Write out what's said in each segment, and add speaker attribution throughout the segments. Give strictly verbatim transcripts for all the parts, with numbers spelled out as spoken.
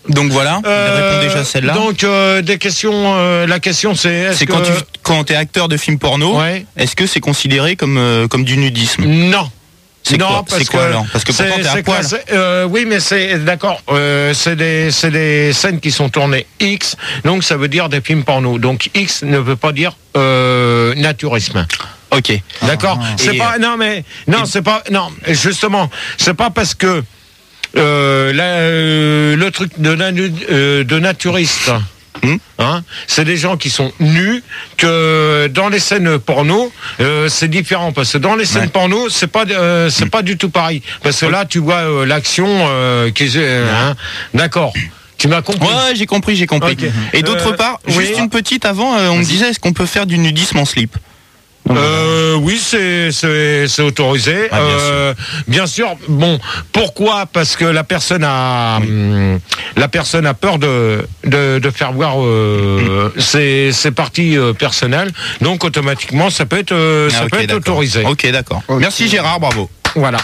Speaker 1: Donc voilà, euh, il répond déjà à celle-là.
Speaker 2: Donc euh, des questions, euh, la question c'est est-ce
Speaker 1: c'est
Speaker 2: que...
Speaker 1: quand tu quand t'es acteur de film porno, ouais. Est-ce que c'est considéré comme euh, comme du nudisme?
Speaker 2: Non.
Speaker 1: C'est
Speaker 2: non,
Speaker 1: quoi,
Speaker 2: parce
Speaker 1: c'est quoi
Speaker 2: que
Speaker 1: alors? Parce que pourtant t'es à poil.
Speaker 2: Quoi, euh, oui, mais c'est d'accord. Euh, c'est des c'est des scènes qui sont tournées X, donc ça veut dire des films porno. Donc X ne veut pas dire euh, naturisme.
Speaker 1: Ok.
Speaker 2: D'accord. Ah, c'est pas non mais non et... c'est pas non justement c'est pas parce que euh, la, euh, le truc de, euh, de naturiste. Mmh. Hein, c'est des gens qui sont nus, que dans les scènes porno euh, c'est différent parce que dans les scènes ouais. porno c'est pas euh, c'est mmh. pas du tout pareil parce que là tu vois euh, l'action euh, qui euh, hein, d'accord. Tu m'as compris?
Speaker 1: Ouais, j'ai compris, j'ai compris. Okay. Et d'autre euh, part, oui. juste une petite avant, euh, on me disait est-ce qu'on peut faire du nudisme en slip?
Speaker 2: Euh, oui, c'est c'est c'est autorisé. Ah, bien, euh, sûr. bien sûr. Bon, pourquoi? Parce que la personne a oui. hum, la personne a peur de de, de faire voir euh, mmh. ses ses parties euh, personnelles. Donc automatiquement, ça peut être euh, ah, ça okay, peut être d'accord. autorisé.
Speaker 1: Ok, d'accord. Okay. Merci Gérard, bravo.
Speaker 2: Voilà.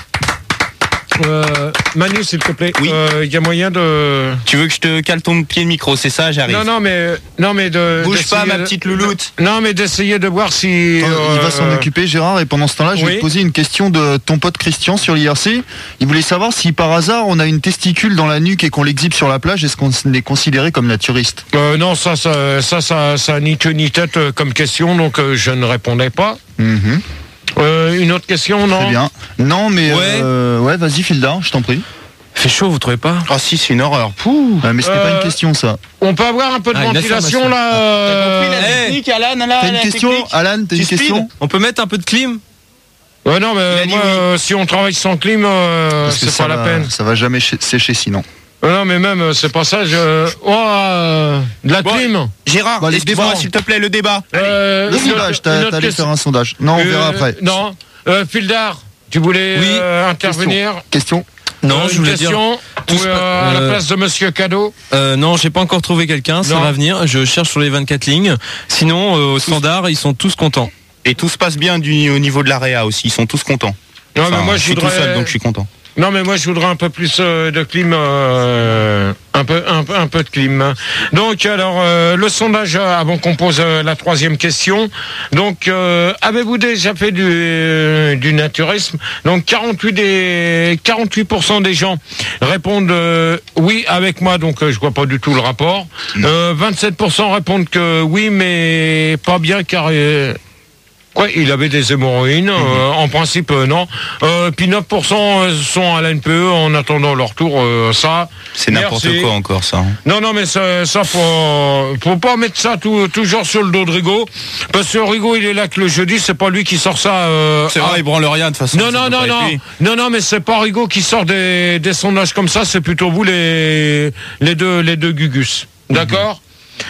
Speaker 2: Euh, Manu, s'il te plaît, il oui. euh, y a moyen de...
Speaker 1: Tu veux que je te cale ton pied de micro, c'est ça, j'arrive.
Speaker 2: Non, non, mais... Non, mais de...
Speaker 1: Bouge pas, ma petite louloute.
Speaker 2: De, non, mais d'essayer de voir si...
Speaker 3: Euh, euh, il va s'en occuper, Gérard, et pendant ce temps-là, je oui. vais te poser une question de ton pote Christian sur l'I R C. Il voulait savoir si, par hasard, on a une testicule dans la nuque et qu'on l'exhibe sur la plage, est-ce qu'on est considéré comme naturiste?
Speaker 2: euh, Non, ça, ça, ça, ça, ça a ni queue ni tête comme question, donc euh, je ne répondais pas. Mm-hmm. Euh, une autre question, non?
Speaker 3: Très bien. Non, mais... Ouais, euh, ouais vas-y, Filda, je t'en prie.
Speaker 1: Fait chaud, vous trouvez pas? Ah si, c'est une horreur. Pouh.
Speaker 3: Ah, mais c'était euh, pas une question, ça.
Speaker 2: On peut avoir un peu de ah, ventilation, là euh...
Speaker 1: T'as compris la technique, hey. Alan, Alan,
Speaker 3: T'as une question, technique. Alan, t'as une question?
Speaker 1: On peut mettre un peu de clim?
Speaker 2: Ouais, non, mais moi, oui. euh, si on travaille sans clim, euh, c'est pas
Speaker 3: va,
Speaker 2: la peine.
Speaker 3: Ça va jamais sécher, sinon.
Speaker 2: Non, mais même, c'est pas ça, je... Oh, euh, de la bon, clim.
Speaker 1: Gérard, bon, excuse-moi, s'il te plaît, le débat.
Speaker 3: Euh, le sondage, t'allais question... faire un sondage. Non, on euh, verra après.
Speaker 2: Non, euh, Fildar, tu voulais oui. euh, intervenir?
Speaker 3: Question.
Speaker 4: Non,
Speaker 2: euh,
Speaker 4: je voulais
Speaker 2: question,
Speaker 4: dire...
Speaker 2: Ou, euh, à la place de Monsieur Cadeau.
Speaker 4: euh, Non, j'ai pas encore trouvé quelqu'un, ça non. va venir. Je cherche sur les vingt-quatre lignes. Sinon, euh, au tous... standard, ils sont tous contents.
Speaker 1: Et tout se passe bien du, au niveau de l'A R E A aussi, ils sont tous contents.
Speaker 2: Non,
Speaker 1: enfin,
Speaker 2: mais moi,
Speaker 1: je suis
Speaker 2: voudrais...
Speaker 1: tout seul, donc je suis content.
Speaker 2: Non, mais moi je voudrais un peu plus euh, de clim, euh, un peu, un peu, un peu de clim. Donc, alors euh, le sondage avant qu'on pose euh, la troisième question. Donc, euh, avez-vous déjà fait du, euh, du naturisme? Donc, quarante-huit des quarante-huit pour cent des gens répondent euh, oui avec moi. Donc, euh, je vois pas du tout le rapport. Euh, vingt-sept pour cent répondent que oui, mais pas bien car. Euh, Quoi, il avait des hémorroïdes, mmh. euh, en principe euh, non. Euh, puis neuf pour cent sont à l'A N P E en attendant leur tour. Euh, ça,
Speaker 1: c'est n'importe merci. quoi encore ça. Hein.
Speaker 2: Non, non, mais ça, ça faut, faut pas mettre ça tout, toujours sur le dos de Rigaud, parce que Rigaud il est là que le jeudi, c'est pas lui qui sort ça. Euh,
Speaker 1: c'est vrai, à... il branle rien de toute façon.
Speaker 2: Non, non, non, non, non, non, mais c'est pas Rigaud qui sort des, des sondages comme ça, c'est plutôt vous les, les deux, les deux Gugus. D'accord. Mmh.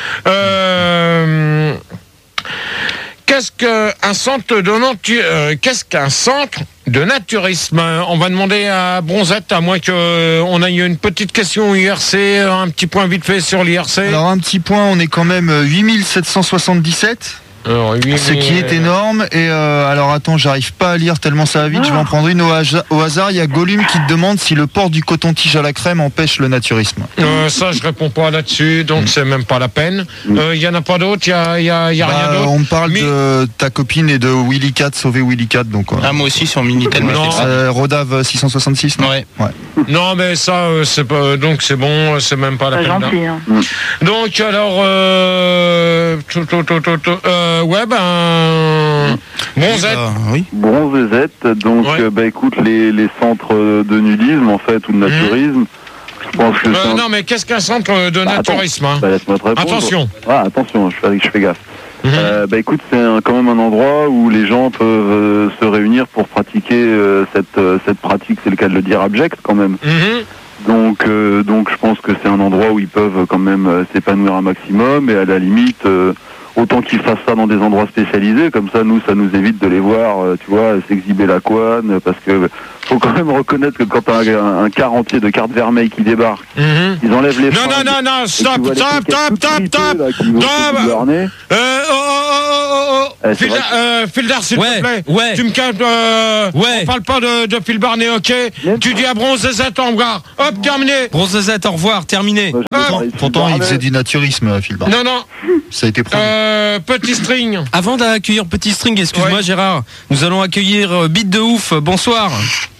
Speaker 2: Euh. Qu'est-ce qu'un centre de natu- euh, qu'est-ce qu'un centre de naturisme? On va demander à Bronzette, à moins qu'on ait une petite question I R C, un petit point vite fait sur l'I R C.
Speaker 3: Alors un petit point, on est quand même huit mille sept cent soixante-dix-sept. Alors, huit mille... Ce qui est énorme. Et euh, alors attends, j'arrive pas à lire tellement ça va vite. Ah. Je vais en prendre une au, ha- au hasard. Il y a Gollum qui te demande si le port du coton-tige à la crème empêche le naturisme.
Speaker 2: Euh, ça, je réponds pas là-dessus, donc mmh. c'est même pas la peine. Il euh, y en a pas d'autres. Il y a, y a, y a bah, rien d'autre.
Speaker 3: On me parle Mais... de ta copine et de Willy Cat, sauver Willy Cat. Donc. Euh...
Speaker 1: Ah moi aussi sur Minitel.
Speaker 3: Non. Euh, Rodav six cent soixante-six. Non
Speaker 1: ouais.
Speaker 3: ouais.
Speaker 2: Non mais ça, euh, c'est pas. Donc c'est bon, c'est même pas la
Speaker 5: pas
Speaker 2: peine.
Speaker 5: Gentil, hein.
Speaker 2: Donc alors, euh, euh, ouais ben. Bronzette.
Speaker 1: Euh, oui.
Speaker 6: Bronzette, donc ouais. euh, bah écoute les, les centres de nudisme en fait ou de naturisme. Mmh. Je pense que
Speaker 2: euh, non mais qu'est-ce qu'un centre de bah, naturisme
Speaker 6: attends,
Speaker 2: hein.
Speaker 6: bah, laisse-moi te répondre.
Speaker 2: Attention.
Speaker 6: Ah attention, je fais, je fais gaffe. Mmh. Euh, bah écoute, c'est un, quand même un endroit où les gens peuvent euh, se réunir pour pratiquer euh, cette euh, cette pratique, c'est le cas de le dire, abjecte quand même. Mmh. Donc euh, donc je pense que c'est un endroit où ils peuvent quand même euh, s'épanouir un maximum et à la limite. Euh, Autant qu'ils fassent ça dans des endroits spécialisés, comme ça, nous, ça nous évite de les voir, euh, tu vois, s'exhiber la couenne, parce que faut quand même reconnaître que quand t'as un, un quart entier de cartes vermeilles qui débarquent, mm-hmm. ils enlèvent les
Speaker 2: non,
Speaker 6: fringues.
Speaker 2: Non, non, non, stop, stop, stop, stop, stop, stop, stop, euh, oh, oh, oh, oh, euh, Fildar, euh, Fildar, s'il
Speaker 4: ouais,
Speaker 2: te plaît.
Speaker 4: Ouais.
Speaker 2: Tu me calmes. Euh,
Speaker 4: ouais.
Speaker 2: On parle pas de, de Phil Barnet, ok. Bien tu dis à Bronze Z Z, au revoir. Hop, terminé.
Speaker 4: Bronze Z Z, au revoir, terminé.
Speaker 6: Bah,
Speaker 3: Pourtant, pourtant il faisait du naturisme, Phil Barnet.
Speaker 2: Non, non.
Speaker 3: Ça a été prouvé.
Speaker 2: Euh, petit string.
Speaker 4: Avant d'accueillir Petit String, excuse-moi
Speaker 2: ouais.
Speaker 4: Gérard, nous allons accueillir Beat de Ouf. Bonsoir.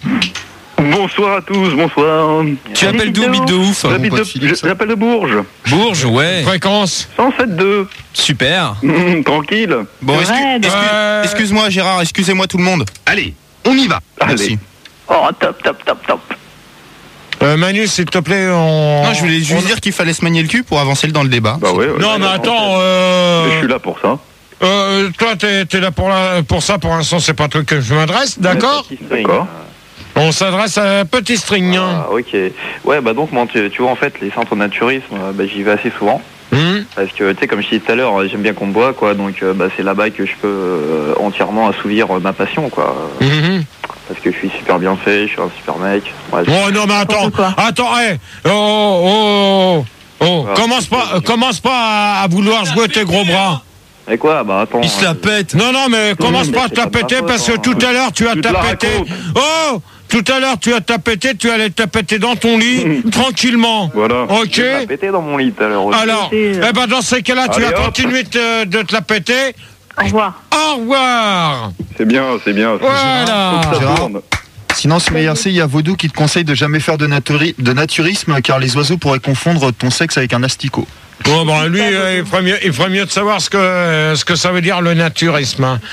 Speaker 6: Bonsoir à tous, bonsoir.
Speaker 4: Tu appelles d'où, Beat de Ouf?
Speaker 6: J'appelle de Bourges.
Speaker 4: Bourges, ouais.
Speaker 2: Fréquence
Speaker 6: cent sept deux.
Speaker 4: Super.
Speaker 6: Mmh, tranquille.
Speaker 1: Bon, excu excuse,
Speaker 2: euh...
Speaker 1: excuse-moi Gérard, excusez-moi tout le monde. Allez, on y va.
Speaker 6: Allez.
Speaker 1: Merci.
Speaker 6: Oh, top, top, top, top.
Speaker 2: Euh, Manu, s'il te plaît, on...
Speaker 1: Non, je voulais juste on... dire qu'il fallait se manier le cul pour avancer dans le débat.
Speaker 6: Bah ouais, ouais,
Speaker 2: non,
Speaker 6: ouais,
Speaker 2: mais
Speaker 6: ouais,
Speaker 2: attends... Euh...
Speaker 6: Je suis là pour ça.
Speaker 2: Euh, toi, t'es es là pour, la, pour ça, pour l'instant, c'est pas toi que je m'adresse, d'accord?
Speaker 6: D'accord.
Speaker 2: On s'adresse à Petit String.
Speaker 5: Ah, ok. Ouais, bah donc, moi, tu, tu vois, en fait, les centres de naturisme, bah, j'y vais assez souvent. Mmh. Parce que, tu sais, comme je disais tout à l'heure, j'aime bien qu'on me boit, quoi. Donc, bah, c'est là-bas que je peux euh, entièrement assouvir ma passion, quoi. Mmh. Parce que je suis super bien fait, je suis un super mec. Ouais,
Speaker 2: oh non, mais attends, attends, hé, hey. oh, oh, oh, oh. Ah, commence pas, commence pas à, à vouloir jouer tes gros bras.
Speaker 5: Et quoi? Bah attends.
Speaker 4: Il se la pète.
Speaker 2: Non, non, mais commence pas à te la péter parce que tout à l'heure tu as tapété. Oh! Tout à l'heure tu as tapété, tu allais te péter dans ton lit, tranquillement.
Speaker 6: Voilà.
Speaker 2: Ok?
Speaker 5: Je l'ai pété dans mon lit tout à l'heure.
Speaker 2: Alors, eh ben dans ces cas-là, tu vas continuer de, de te la péter.
Speaker 7: Au revoir.
Speaker 2: Au revoir.
Speaker 6: C'est bien, c'est bien.
Speaker 2: Voilà.
Speaker 3: Sinon, ce meilleur c'est, il y a Vaudou qui te conseille de jamais faire de, naturi de naturisme car les oiseaux pourraient confondre ton sexe avec un asticot.
Speaker 2: Bon, bon, lui, euh, il, ferait mieux, il ferait mieux de savoir ce que, euh, ce que ça veut dire le naturisme. Hein.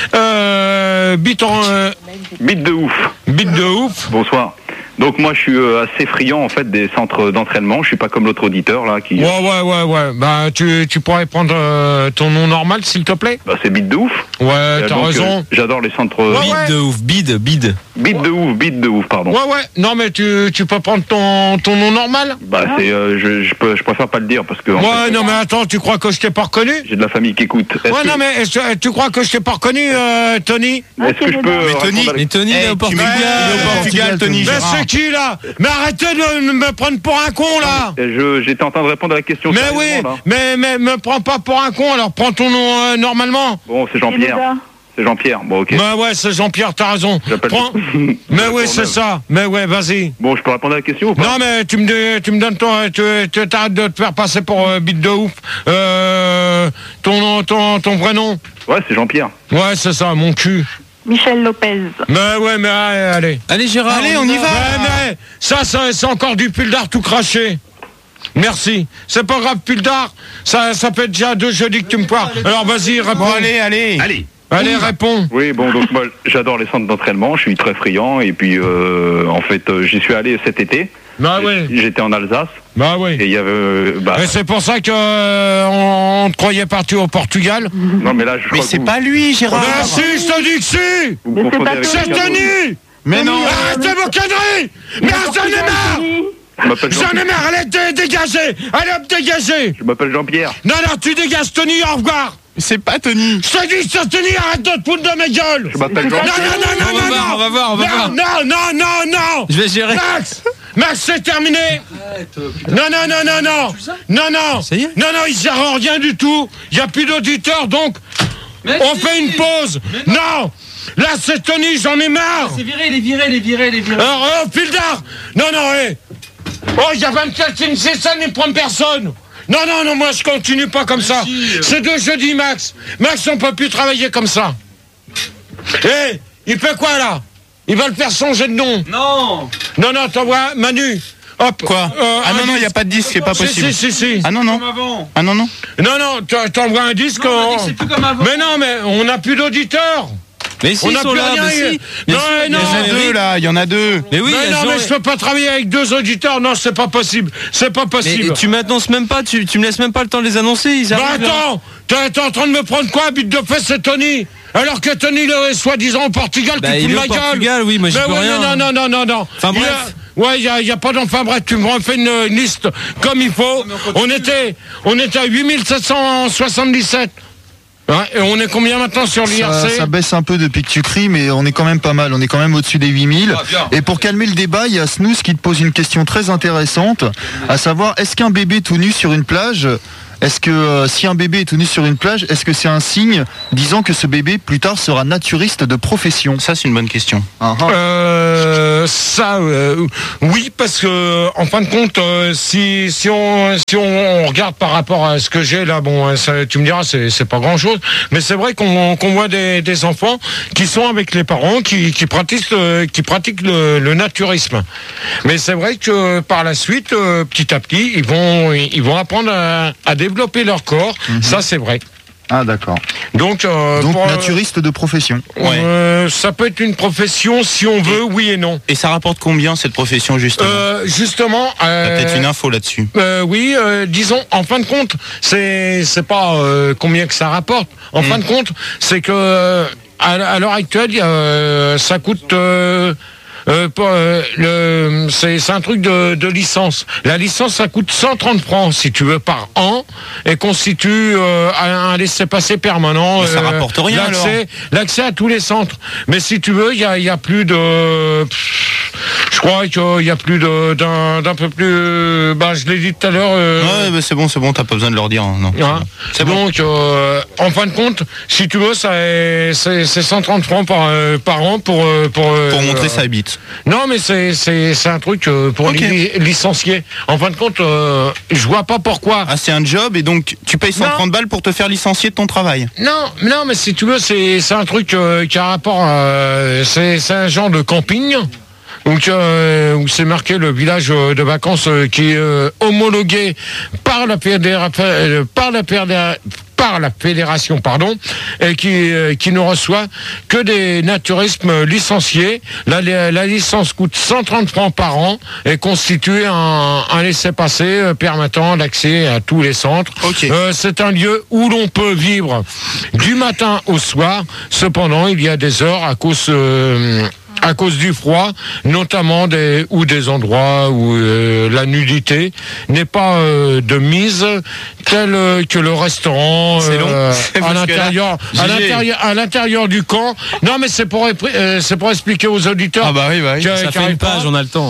Speaker 2: Euh, bite en... Euh,
Speaker 6: bite de ouf.
Speaker 2: Bite de ouf.
Speaker 6: Bonsoir. Donc moi je suis euh, assez friand en fait des centres d'entraînement, je suis pas comme l'autre auditeur là qui...
Speaker 2: Ouais ouais ouais ouais, bah tu, tu pourrais prendre euh, ton nom normal s'il te plaît.
Speaker 6: Bah c'est bite de ouf.
Speaker 2: Ouais, t'as raison.
Speaker 6: Euh, J'adore les centres...
Speaker 2: Ouais,
Speaker 4: bide
Speaker 2: ouais.
Speaker 4: de ouf, bide, bide.
Speaker 6: Bite de ouf, bite de ouf, pardon.
Speaker 2: Ouais ouais, non mais tu, tu peux prendre ton, ton nom normal.
Speaker 6: Bah c'est... Euh, je, je, peux, je préfère pas le dire parce que...
Speaker 2: Ouais
Speaker 6: fait,
Speaker 2: non mais attends, tu crois que je t'ai pas reconnu?
Speaker 6: J'ai de la famille qui écoute.
Speaker 2: Ouais
Speaker 6: que...
Speaker 2: non mais tu crois que je t'ai pas reconnu euh, Tony?
Speaker 6: Est-ce que je peux...
Speaker 4: Mais Tony, mais Tony il est au Portugal.
Speaker 1: Il est au Portugal, Tony.
Speaker 2: Mais c'est qui là? Mais arrêtez de me prendre pour un con là.
Speaker 6: J'étais en train de répondre à la question.
Speaker 2: Mais oui, mais, mais me prends pas pour un con, alors prends ton nom euh, normalement.
Speaker 6: Bon, c'est Jean-Pierre. C'est Jean-Pierre, bon ok.
Speaker 2: Bah ouais, c'est Jean-Pierre, t'as raison. Prends... mais oui, c'est ça. Mais ouais, vas-y.
Speaker 6: Bon, je peux répondre à la question ou pas?
Speaker 2: Non, mais tu me, tu me donnes ton... Tu t'arrêtes de te faire passer pour euh, bite de ouf. Euh, ton, ton, ton vrai nom?
Speaker 6: Ouais, c'est Jean-Pierre.
Speaker 2: Ouais, c'est ça, mon cul.
Speaker 7: Michel Lopez.
Speaker 2: Mais ouais, mais allez, allez.
Speaker 4: Allez Gérard,
Speaker 1: allez, on y va.
Speaker 2: Ouais, mais ça, ça c'est encore du pull d'art tout craché. Merci. C'est pas grave, pull d'art. Ça, ça fait déjà deux jeudis que tu me parles. Alors vas-y, réponds.
Speaker 1: Bon, allez, allez.
Speaker 6: Allez.
Speaker 2: Allez, réponds.
Speaker 6: Oui, bon, donc moi, j'adore les centres d'entraînement. Je suis très friand. Et puis, euh, en fait, euh, j'y suis allé cet été.
Speaker 2: Bah oui.
Speaker 6: J'étais en Alsace.
Speaker 2: Bah oui.
Speaker 6: Et il y avait... Euh, bah...
Speaker 2: Et c'est pour ça que euh, on, on te croyait parti au Portugal.
Speaker 6: Non, mais là, je
Speaker 1: Mais c'est vous... pas lui, Gérard.
Speaker 2: Mais si, je te dis que si.
Speaker 6: Vous me confondez avec
Speaker 2: c'est Tony.
Speaker 1: Mais non.
Speaker 2: Arrêtez vos conneries. Mais j'en ai marre. J'en ai marre. Allez, dé dégagez. Allez, hop, dégagez.
Speaker 6: Je m'appelle Jean-Pierre.
Speaker 2: Non, non, tu dégages, Tony, au revoir.
Speaker 1: C'est pas Tony.
Speaker 2: Je te dis, c'est Tony, arrête de te foutre de ma gueule.
Speaker 6: Je m'appelle Jean-Pierre.
Speaker 2: Non, non, non, non, non.
Speaker 4: On va voir, on va voir.
Speaker 2: Non, non, non, non.
Speaker 4: Je vais gérer.
Speaker 2: Max. Max, c'est terminé. Non, non, non, non, non. Non, non.
Speaker 4: Ça y est.
Speaker 2: Non, non, il sert à rien du tout. Il n'y a plus d'auditeurs, donc on fait une pause. Non. Là, c'est Tony, j'en ai marre.
Speaker 8: C'est viré, les viré, les viré, les viré.
Speaker 2: Alors, oh, Pildar. Non, non, hé. Oh, il y a vingt-quatre films, c'est ça, ne prend personne. Non, non, non, moi, je continue pas comme ça. C'est deux jeudis, Max. Max, on peut plus travailler comme ça. Hé, il fait quoi, là? Il va le faire changer de nom.
Speaker 8: Non.
Speaker 2: Non, non, t'envoies Manu. Hop.
Speaker 1: Quoi?
Speaker 2: euh,
Speaker 1: Ah non, non, il n'y a pas de disque, c'est pas possible.
Speaker 2: Si, si, si, si.
Speaker 1: Ah non, non.
Speaker 8: Comme avant.
Speaker 1: Ah non, non.
Speaker 2: Non, non, t'envoies un disque.
Speaker 8: Non, on a dit
Speaker 2: on...
Speaker 8: que c'est plus comme avant.
Speaker 2: Mais non, mais on n'a plus d'auditeurs.
Speaker 4: Mais si,
Speaker 2: on
Speaker 4: ils
Speaker 2: n'a
Speaker 4: sont
Speaker 2: plus
Speaker 4: là,
Speaker 2: rien.
Speaker 4: mais si.
Speaker 2: Non,
Speaker 4: Mais
Speaker 2: non,
Speaker 1: Il y en a deux, là, il y en a deux.
Speaker 4: Mais oui,
Speaker 2: mais non,
Speaker 4: Jean-
Speaker 2: mais je peux pas travailler avec deux auditeurs. Non, c'est pas possible. C'est pas possible.
Speaker 4: Mais tu m'annonces même pas, tu, tu me laisses même pas le temps de les annoncer. Ils
Speaker 2: Bah
Speaker 4: arrivent, là.
Speaker 2: attends, t'es t'es en train de me prendre quoi, but de fait, c'est Tony. Alors que Tony, il est soi-disant au Portugal,
Speaker 4: Bah,
Speaker 2: tu
Speaker 4: il
Speaker 2: fous
Speaker 4: est
Speaker 2: de
Speaker 4: au
Speaker 2: ma gueule.
Speaker 4: Portugal, oui, moi j'y
Speaker 2: Mais
Speaker 4: peux
Speaker 2: ouais,
Speaker 4: rien.
Speaker 2: non, non, non, non, non.
Speaker 4: Enfin,
Speaker 2: Il y a-
Speaker 4: bref.
Speaker 2: Ouais, il y a, y a pas d'enfin bref, tu me refais une, une liste comme il faut. On était, on était à huit mille sept cent soixante-dix-sept. Ouais, et on est combien maintenant sur l'I R
Speaker 3: Ça,
Speaker 2: C?
Speaker 3: ça baisse un peu depuis que tu cries, mais on est quand même pas mal. On est quand même au-dessus des huit mille. Et pour calmer le débat, il y a Snooze qui te pose une question très intéressante, à savoir, est-ce qu'un bébé tout nu sur une plage est-ce que euh, si un bébé est tout nu sur une plage, est-ce que c'est un signe disant que ce bébé plus tard sera naturiste de profession?
Speaker 1: Ça, c'est une bonne question.
Speaker 2: Uh-huh. Euh, ça, euh, oui, parce que en fin de compte, euh, si si on si on regarde par rapport à ce que j'ai là, bon, ça, tu me diras, c'est c'est pas grand chose, mais c'est vrai qu'on qu'on voit des des enfants qui sont avec les parents, qui qui pratiquent le, qui pratiquent le, le naturisme. Mais c'est vrai que par la suite, euh, petit à petit, ils vont ils vont apprendre à, à développer leur corps. Mm-hmm. Ça, c'est vrai.
Speaker 3: Ah d'accord.
Speaker 2: Donc, euh,
Speaker 3: Donc
Speaker 2: pour,
Speaker 3: naturiste de profession.
Speaker 2: Euh, ça peut être une profession si on veut, et, oui et non.
Speaker 1: Et ça rapporte combien cette profession justement
Speaker 2: euh, Justement, euh,
Speaker 1: t'as peut-être une info là-dessus.
Speaker 2: Euh, oui, euh, disons, en fin de compte, c'est c'est pas euh, combien que ça rapporte. En mmh. fin de compte, c'est que euh, à, à l'heure actuelle, euh, ça coûte. Euh, Euh, pour, euh, le, c'est, c'est un truc de, de licence. La licence, ça coûte cent trente francs, si tu veux, par an, et constitue euh, un, un laissez-passer permanent.
Speaker 1: Mais ça euh, rapporte rien,
Speaker 2: l'accès,
Speaker 1: alors.
Speaker 2: L'accès à tous les centres. Mais si tu veux, il y a, y a plus de... Je crois qu'il y a plus de, d'un, d'un peu plus... Bah, je l'ai dit tout à l'heure... Euh,
Speaker 1: ouais, bah, c'est bon, c'est bon, t'as pas besoin de leur dire. Non.
Speaker 2: Hein, c'est bon. Donc, euh, en fin de compte, si tu veux, ça est, c'est, c'est cent trente francs par, euh, par an pour... Euh, pour, euh,
Speaker 1: pour montrer sa bite.
Speaker 2: Non, mais c'est, c'est, c'est un truc euh, pour okay. les licenciés. En fin de compte, euh, je vois pas pourquoi.
Speaker 1: Ah, c'est un job et donc tu payes cent trente non. balles pour te faire licencier de ton travail.
Speaker 2: Non, non, mais si tu veux, c'est, c'est un truc euh, qui a rapport à... C'est, c'est un genre de camping. Donc, euh, où c'est marqué le village de vacances euh, qui est euh, homologué par la fédération, euh, par la fédération, par la fédération, pardon, et qui euh, qui ne reçoit que des naturismes licenciés. La, la, la licence coûte cent trente francs par an et constitue un, un laissez-passer euh, permettant l'accès à tous les centres.
Speaker 1: Okay.
Speaker 2: Euh, c'est un lieu où l'on peut vivre du matin au soir. Cependant, il y a des heures à cause euh, à cause du froid, notamment des ou des endroits où euh, la nudité n'est pas euh, de mise, tel euh, que le restaurant euh, à l'intérieur, là, à l'intérieur, à l'intérieur du camp. Non, mais c'est pour euh, c'est pour expliquer aux auditeurs.
Speaker 1: Ah bah oui, bah oui.
Speaker 4: Ça fait une page, on a le temps.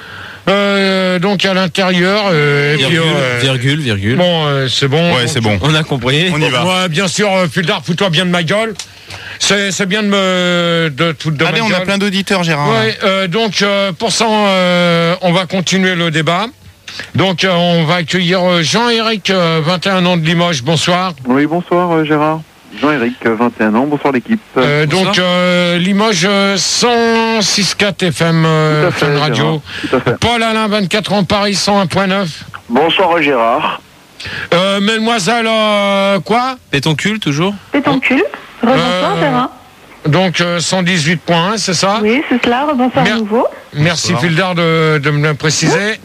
Speaker 2: Euh, donc à l'intérieur, euh,
Speaker 4: virgule,
Speaker 2: puis, euh,
Speaker 4: virgule, virgule.
Speaker 2: Bon, euh, c'est bon.
Speaker 1: Ouais, c'est bon.
Speaker 4: On a compris.
Speaker 1: On y va.
Speaker 2: Ouais, bien sûr, euh, Fuldar, fous-toi bien de ma gueule. C'est, c'est bien de me de tout de
Speaker 1: Allez,
Speaker 2: ma
Speaker 1: on
Speaker 2: gueule.
Speaker 1: a plein d'auditeurs, Gérard.
Speaker 2: Ouais, euh, donc euh, pour ça, euh, on va continuer le débat. Donc euh, on va accueillir Jean-Éric, euh, vingt et un ans de Limoges. Bonsoir.
Speaker 6: Oui, bonsoir euh, Gérard. Jean-Éric, vingt et un ans. Bonsoir l'équipe.
Speaker 2: Euh, donc euh, Limoges cent six virgule quatre F M, euh,
Speaker 6: fait,
Speaker 2: F M radio.
Speaker 6: Tout à fait.
Speaker 2: Paul Alain, vingt-quatre ans, Paris cent un virgule neuf.
Speaker 9: Bonsoir Gérard.
Speaker 2: Euh, Mademoiselle, euh, quoi?
Speaker 4: Pétoncule, toujours?
Speaker 7: Pétoncule. Rebonsoir,
Speaker 2: Euh,
Speaker 7: Gérard.
Speaker 2: Donc euh, cent dix-huit point un, c'est ça?
Speaker 7: Oui, c'est cela. Rebonsoir
Speaker 2: Mer-
Speaker 7: à nouveau.
Speaker 2: Merci Fildar de, de me le préciser.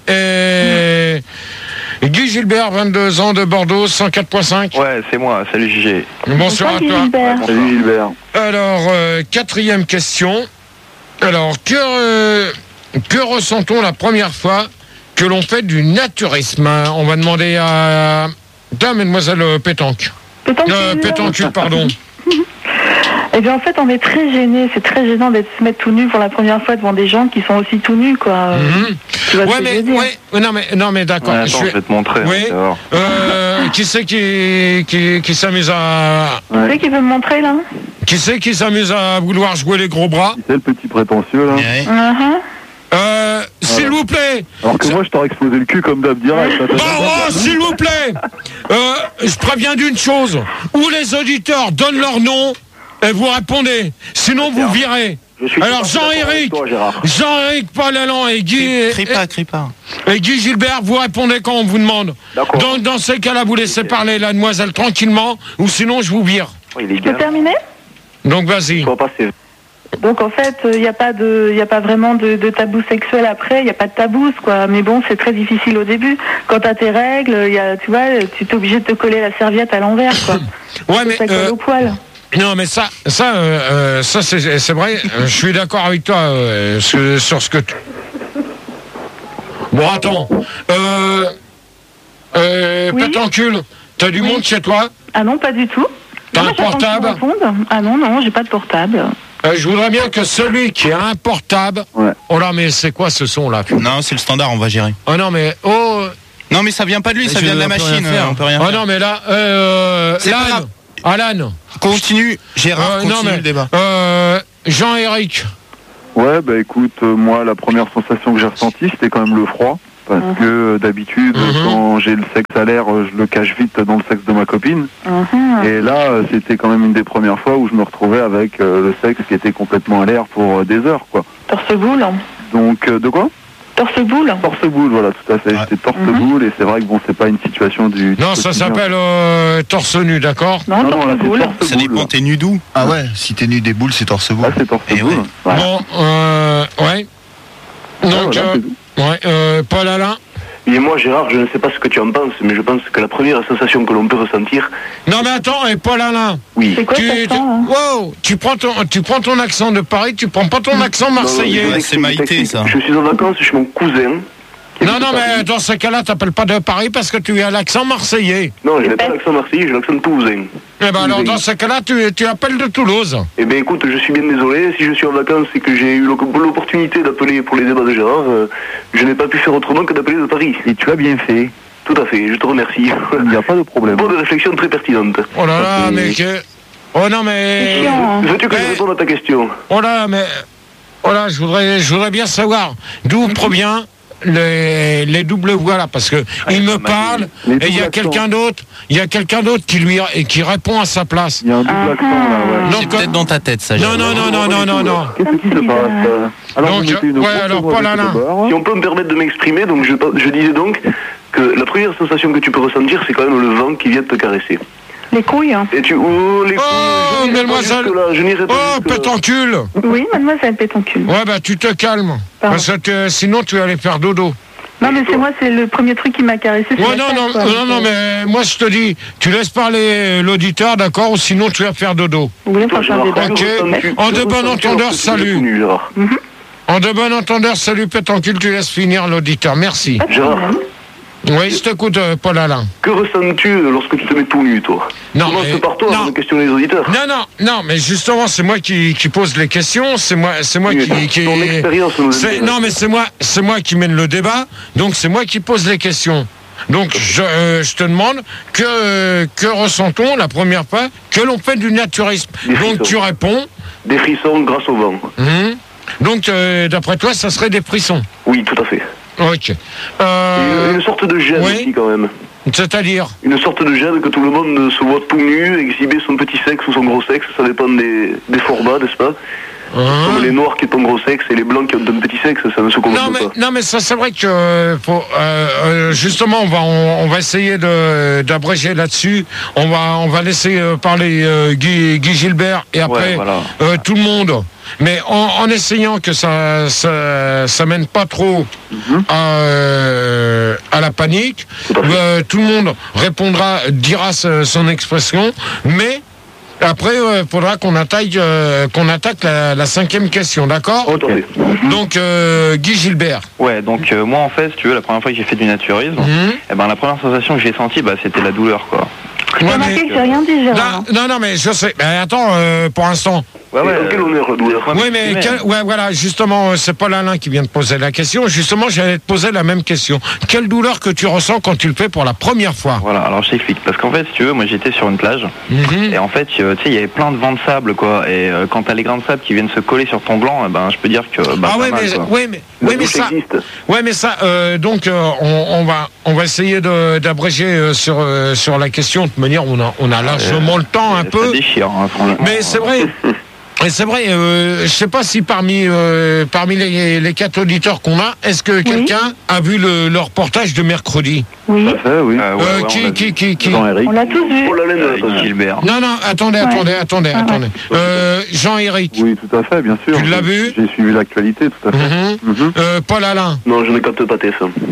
Speaker 2: Et Guy Gilbert, vingt-deux ans de Bordeaux, cent quatre virgule cinq.
Speaker 5: Ouais, c'est moi. Salut J G.
Speaker 2: Bonsoir à
Speaker 7: Guy
Speaker 2: toi.
Speaker 7: Gilbert.
Speaker 6: Salut Gilbert.
Speaker 2: Alors, euh, quatrième question. Alors, que, euh, que ressent-on la première fois que l'on fait du naturisme? On va demander à Dame, Mademoiselle Pétanque.
Speaker 7: Pétoncule.
Speaker 2: Euh, Pétancule, pardon.
Speaker 7: Eh bien, en fait, on est très gênés. C'est très gênant d'être se mettre tout nu pour la première fois devant des gens qui sont aussi tout nus, quoi.
Speaker 2: Mm-hmm.
Speaker 7: Tu vois
Speaker 2: Ouais,
Speaker 7: ce que
Speaker 2: mais,
Speaker 7: je veux dire.
Speaker 2: ouais, non, mais, non, mais d'accord.
Speaker 5: Ouais, attends, je,
Speaker 2: suis-
Speaker 5: vais te montrer.
Speaker 2: Oui.
Speaker 5: hein, tu vas voir.
Speaker 2: Euh, qui c'est qui, qui, qui s'amuse à,
Speaker 7: Tu sais qui veut me montrer, là?
Speaker 2: qui c'est qui s'amuse à vouloir jouer les gros bras?
Speaker 6: C'est le petit prétentieux là.
Speaker 1: Ouais.
Speaker 7: Uh-huh.
Speaker 2: Euh, s'il vous plaît.
Speaker 6: Alors que moi je t'aurais explosé le cul comme d'hab direct.
Speaker 2: Bon, oh, s'il vous plaît. Euh, je préviens d'une chose. Où les auditeurs donnent leur nom et vous répondez. Sinon, vous virez.
Speaker 9: Je suis
Speaker 2: Alors,
Speaker 9: tout à fait d'accord avec
Speaker 2: Jean-Éric,
Speaker 9: toi, Gérard.
Speaker 2: Jean-Éric, Paul Allan et Guy,
Speaker 1: Crie pas, crie pas.
Speaker 2: et, et Guy Gilbert, vous répondez quand on vous demande.
Speaker 9: D'accord.
Speaker 2: Dans, dans ces cas-là, vous laissez parler la demoiselle tranquillement, ou sinon, je vous vire.
Speaker 9: Oh, il est
Speaker 7: Je peux
Speaker 9: bien.
Speaker 7: terminer?
Speaker 2: Donc, vas-y.
Speaker 9: Faut passer.
Speaker 7: Donc, en fait, il n'y a pas de, y a pas vraiment de, de tabou sexuel après. Il n'y a pas de tabou, quoi. Mais bon, c'est très difficile au début. Quand t'as tes règles, y a, tu vois, tu t'es obligé de te coller la serviette à l'envers, quoi.
Speaker 2: Ouais, mais
Speaker 7: Ça colle
Speaker 2: euh,
Speaker 7: au poil.
Speaker 2: non, mais ça, ça, euh, euh, ça, c'est, c'est vrai. euh, Je suis d'accord avec toi euh, sur, sur ce que. Tu... Bon, attends. Euh, euh,
Speaker 7: Oui.
Speaker 2: Pétancule, t'as du
Speaker 7: Oui.
Speaker 2: monde chez toi?
Speaker 7: Ah non, pas du tout.
Speaker 2: T'as
Speaker 7: Non,
Speaker 2: un
Speaker 7: mais j'attends
Speaker 2: portable?
Speaker 7: qu'ils me répondent. Ah non, non, j'ai pas de portable.
Speaker 2: Euh, je voudrais bien que celui qui a un portable.
Speaker 6: Ouais.
Speaker 2: Oh là, mais c'est quoi ce son là?
Speaker 1: Non, c'est le standard, on va gérer.
Speaker 2: Oh non, mais oh,
Speaker 1: Non, mais ça vient pas de lui, ça vient de la machine. On peut rien
Speaker 2: faire.
Speaker 1: faire.
Speaker 2: Oh non, mais là, euh, Alan, Alan.
Speaker 1: Continue, Gérard,
Speaker 2: Euh,
Speaker 1: continue
Speaker 2: non, mais,
Speaker 1: le débat.
Speaker 2: euh, Jean-Éric.
Speaker 6: Ouais, bah écoute, euh, moi, la première sensation que j'ai ressentie, c'était quand même le froid. Parce
Speaker 7: Mhm.
Speaker 6: que euh, d'habitude,
Speaker 2: Mhm.
Speaker 6: quand j'ai le sexe à l'air, euh, je le cache vite dans le sexe de ma copine.
Speaker 7: Mhm.
Speaker 6: Et là, euh, c'était quand même une des premières fois où je me retrouvais avec euh, le sexe qui était complètement à l'air pour euh, des heures, quoi.
Speaker 7: Torse-boule.
Speaker 6: Donc, euh, de quoi
Speaker 7: Torse-boule.
Speaker 6: Torse-boule, voilà, tout à fait. J'étais torse-boule et c'est vrai que bon, c'est pas une situation du... du
Speaker 2: Non, ça
Speaker 6: quotidien.
Speaker 2: s'appelle euh, torse nu, d'accord?
Speaker 7: Non,
Speaker 6: Non, non, là, c'est
Speaker 7: torse-boule.
Speaker 6: torse-boule.
Speaker 1: Ça dépend,
Speaker 6: là.
Speaker 1: t'es nu d'où?
Speaker 3: Ah ouais, si t'es nu des boules, c'est torse boule.
Speaker 6: Là, c'est torse-boule.
Speaker 1: Eh ouais.
Speaker 7: Voilà.
Speaker 2: Bon, euh, ouais. Donc,
Speaker 6: Ah, voilà,
Speaker 2: euh,
Speaker 6: c'est tout.
Speaker 2: ouais, euh, Paul Alain.
Speaker 9: Et moi, Gérard, je ne sais pas ce que tu en penses, mais je pense que la première sensation que l'on peut ressentir...
Speaker 2: Non, mais attends, et Paul Alain.
Speaker 9: Oui.
Speaker 7: C'est quoi
Speaker 2: Tu,
Speaker 7: cet
Speaker 2: tu,
Speaker 7: accent, hein
Speaker 2: wow, tu prends ton, tu prends ton accent de Paris, tu prends pas ton accent marseillais.
Speaker 9: Non, non,
Speaker 1: Ouais,
Speaker 9: je
Speaker 1: c'est
Speaker 9: t'explique,
Speaker 1: Maïté,
Speaker 9: je t'explique.
Speaker 1: ça.
Speaker 9: Je suis en vacances chez mon cousin. qui
Speaker 2: Non,
Speaker 9: habite
Speaker 2: non,
Speaker 9: à
Speaker 2: mais
Speaker 9: Paris.
Speaker 2: dans ce cas-là, t'appelles pas de Paris parce que tu as l'accent marseillais.
Speaker 9: Non, je n'ai pas l'accent marseillais, j'ai l'accent toulousain.
Speaker 2: Eh ben alors, dans ce cas-là, tu, tu appelles de Toulouse.
Speaker 9: Eh bien, écoute, je suis bien désolé. Si je suis en vacances et que j'ai eu l'oc- l'opportunité d'appeler pour les débats de Gérard, euh, je n'ai pas pu faire autrement que d'appeler de Paris.
Speaker 6: Et tu as bien fait.
Speaker 9: Tout à fait, je te remercie.
Speaker 6: Il n'y a pas de problème.
Speaker 9: Bonne réflexion très pertinente.
Speaker 2: Oh là là,
Speaker 9: Ok.
Speaker 2: mais que... Oh non,
Speaker 7: C'est
Speaker 2: mais...
Speaker 7: chiant, hein.
Speaker 9: Veux-tu que je
Speaker 2: Mais-
Speaker 9: réponde à ta question?
Speaker 2: Oh là, mais... Oh là, je voudrais, je voudrais bien savoir d'où provient les, les doubles voix là, parce que il me parle
Speaker 6: Les
Speaker 2: et il y a
Speaker 6: doubles
Speaker 2: quelqu'un
Speaker 6: accents.
Speaker 2: d'autre, il y a quelqu'un d'autre qui lui et qui répond à sa place.
Speaker 6: Il y a un double
Speaker 7: Ah,
Speaker 6: accent là, ouais.
Speaker 2: Donc,
Speaker 1: C'est peut-être dans ta tête, ça.
Speaker 2: Non, non, non, non, non, non, non.
Speaker 6: Qu'est-ce qui se passe euh Alors,
Speaker 2: Donc,
Speaker 6: vous mettez une
Speaker 2: ouais,
Speaker 6: course,
Speaker 2: alors,
Speaker 6: vous
Speaker 2: Paul
Speaker 6: mettez
Speaker 2: Alain.
Speaker 6: le bar.
Speaker 9: Si on peut me permettre de m'exprimer, donc je, je disais donc que la première sensation que tu peux ressentir, c'est quand même le vent qui vient te caresser.
Speaker 7: Les couilles. hein.
Speaker 9: Et tu... Oh, les
Speaker 2: Oh,
Speaker 9: couilles, je n'irai pas
Speaker 2: mademoiselle.
Speaker 9: jusque-là, je n'irai pas
Speaker 2: Oh,
Speaker 9: jusque-là.
Speaker 2: pétoncule.
Speaker 7: Oui, mademoiselle Pétoncule.
Speaker 2: Ouais, bah tu te calmes.
Speaker 7: Pardon.
Speaker 2: Parce que tu- sinon tu vas aller faire dodo.
Speaker 7: Non, mais c'est moi, c'est le premier truc qui m'a caressé. c'est
Speaker 2: Ouais,
Speaker 7: la
Speaker 2: non,
Speaker 7: tête,
Speaker 2: non,
Speaker 7: quoi.
Speaker 2: non, non, mais moi je te dis, tu laisses parler l'auditeur, d'accord, ou sinon tu vas faire dodo.
Speaker 7: Vous voulez
Speaker 9: Toi,
Speaker 7: faire un
Speaker 9: Gérard,
Speaker 7: débat
Speaker 2: Ok.
Speaker 9: que ressens-tu-
Speaker 2: En
Speaker 9: que
Speaker 2: de bon
Speaker 9: ressens-tu
Speaker 2: entendeur,
Speaker 9: lorsque tu es
Speaker 2: salut.
Speaker 9: tout nu, Gérard
Speaker 2: En de bon entendeur, salut pétoncule, tu laisses finir l'auditeur. Merci.
Speaker 7: Pas de
Speaker 9: Gérard.
Speaker 7: problème.
Speaker 2: Oui, je t'écoute, euh, Paul Alain.
Speaker 9: Que ressens-tu lorsque tu te mets tout nu, toi?
Speaker 2: Non,
Speaker 9: Commence
Speaker 2: mais-
Speaker 9: par toi
Speaker 2: non.
Speaker 9: avant de questionner les auditeurs.
Speaker 2: Non, non, non, mais justement, c'est moi qui, qui pose les questions, c'est moi, c'est moi
Speaker 9: Oui,
Speaker 2: qui, qui-
Speaker 9: ton expérience nous
Speaker 2: c'est-
Speaker 9: intéresse.
Speaker 2: non, mais c'est moi, c'est moi qui mène le débat, donc c'est moi qui pose les questions. Donc je, euh, je te demande que euh, que ressent-on la première fois que l'on fait du naturisme.
Speaker 9: Des
Speaker 2: Donc
Speaker 9: frissons.
Speaker 2: tu réponds.
Speaker 9: Des frissons grâce au vent.
Speaker 2: hum, donc euh, d'après toi, ça serait des frissons.
Speaker 9: Oui, tout à fait.
Speaker 2: Ok.
Speaker 9: Et
Speaker 2: Euh,
Speaker 9: une, une sorte de gêne
Speaker 2: oui.
Speaker 9: aussi, quand même.
Speaker 2: C'est-à-dire.
Speaker 9: Une sorte de gêne que tout le monde se voit tout nu, exhiber son petit sexe ou son gros sexe, ça dépend des, des formats, n'est-ce pas?
Speaker 2: Hein
Speaker 9: Comme les noirs qui ont un gros sexe et les blancs qui ont un petit sexe, ça ne se commence
Speaker 2: Non mais,
Speaker 9: pas.
Speaker 2: non mais ça c'est vrai que euh, faut, euh, euh, justement on va on, on va essayer de d'abréger là-dessus. On va on va laisser euh, parler euh, Guy, Guy Gilbert et après
Speaker 5: Ouais, voilà.
Speaker 2: euh, tout le monde. Mais en, en essayant que ça ça, ça mène pas trop à, euh, à la panique, euh, tout le monde répondra, dira ce- son expression, mais après, il faudra qu'on attaque, euh, qu'on attaque la, la cinquième question, d'accord?
Speaker 9: Oh, attendez.
Speaker 2: Donc, euh, Guy Gilbert.
Speaker 5: Ouais, donc euh, moi en fait, si tu veux, la première fois que j'ai fait du naturisme,
Speaker 2: Mhm.
Speaker 5: eh ben la première sensation que j'ai sentie, bah, c'était la douleur, quoi.
Speaker 2: Ouais,
Speaker 7: T'as remarqué
Speaker 2: mais-
Speaker 7: que j'ai rien dit, Gérard.
Speaker 2: Non, non, non, mais je sais. Mais attends, euh, pour l'instant.
Speaker 5: Ouais, ouais.
Speaker 9: Et en quel honneur, la douleur?
Speaker 5: Ouais,
Speaker 2: Oui, mais quel- ouais, voilà, justement, euh, c'est Paul Alain qui vient de poser la question. Justement, j'allais te poser la même question. Quelle douleur que tu ressens quand tu le fais pour la première fois?
Speaker 5: Voilà, alors je t'explique. Parce qu'en fait, si tu veux, moi j'étais sur une plage.
Speaker 2: Mhm.
Speaker 5: Et en fait, euh, tu sais, il y avait plein de vents de sable, quoi. Et euh, quand t'as les grains de sable qui viennent se coller sur ton blanc, eh ben, je peux dire que. Bah,
Speaker 2: Ah
Speaker 5: pas
Speaker 2: ouais,
Speaker 5: mal,
Speaker 2: mais,
Speaker 5: quoi.
Speaker 2: ouais, mais,
Speaker 9: La
Speaker 2: ouais, mais
Speaker 9: bouche
Speaker 2: ça,
Speaker 9: existe.
Speaker 2: ouais, mais ça, euh, donc, euh, on, on va, on va essayer de- d'abréger euh, sur euh, sur la question. De toute manière, on a, on a largement le temps un
Speaker 5: Ça
Speaker 2: peu.
Speaker 5: déchire, hein, franchement.
Speaker 2: Mais c'est vrai. Et c'est vrai, euh, je sais pas si parmi euh, parmi les, les quatre auditeurs qu'on a, est-ce que quelqu'un a vu le, le reportage de mercredi?
Speaker 7: Oui,
Speaker 6: Tout à fait, oui.
Speaker 5: Euh, ouais,
Speaker 2: Euh,
Speaker 5: ouais, on
Speaker 2: qui,
Speaker 5: l'a
Speaker 2: qui,
Speaker 5: vu.
Speaker 2: qui, qui
Speaker 6: Jean-Éric.
Speaker 7: on l'a tous vu.
Speaker 9: Pour la laine,
Speaker 5: Euh,
Speaker 9: attention.
Speaker 5: Gilbert.
Speaker 2: Non, non, attendez,
Speaker 7: Ouais.
Speaker 2: attendez, attendez,
Speaker 7: Ah ouais.
Speaker 2: attendez. Euh, Jean-Éric.
Speaker 6: Oui, tout à fait, bien sûr.
Speaker 2: Tu l'as vu?
Speaker 6: J'ai suivi l'actualité, tout à fait.
Speaker 2: Mhm.
Speaker 6: Mhm.
Speaker 2: Euh, Paul Alain.
Speaker 9: Non, je ne capte pas T F un.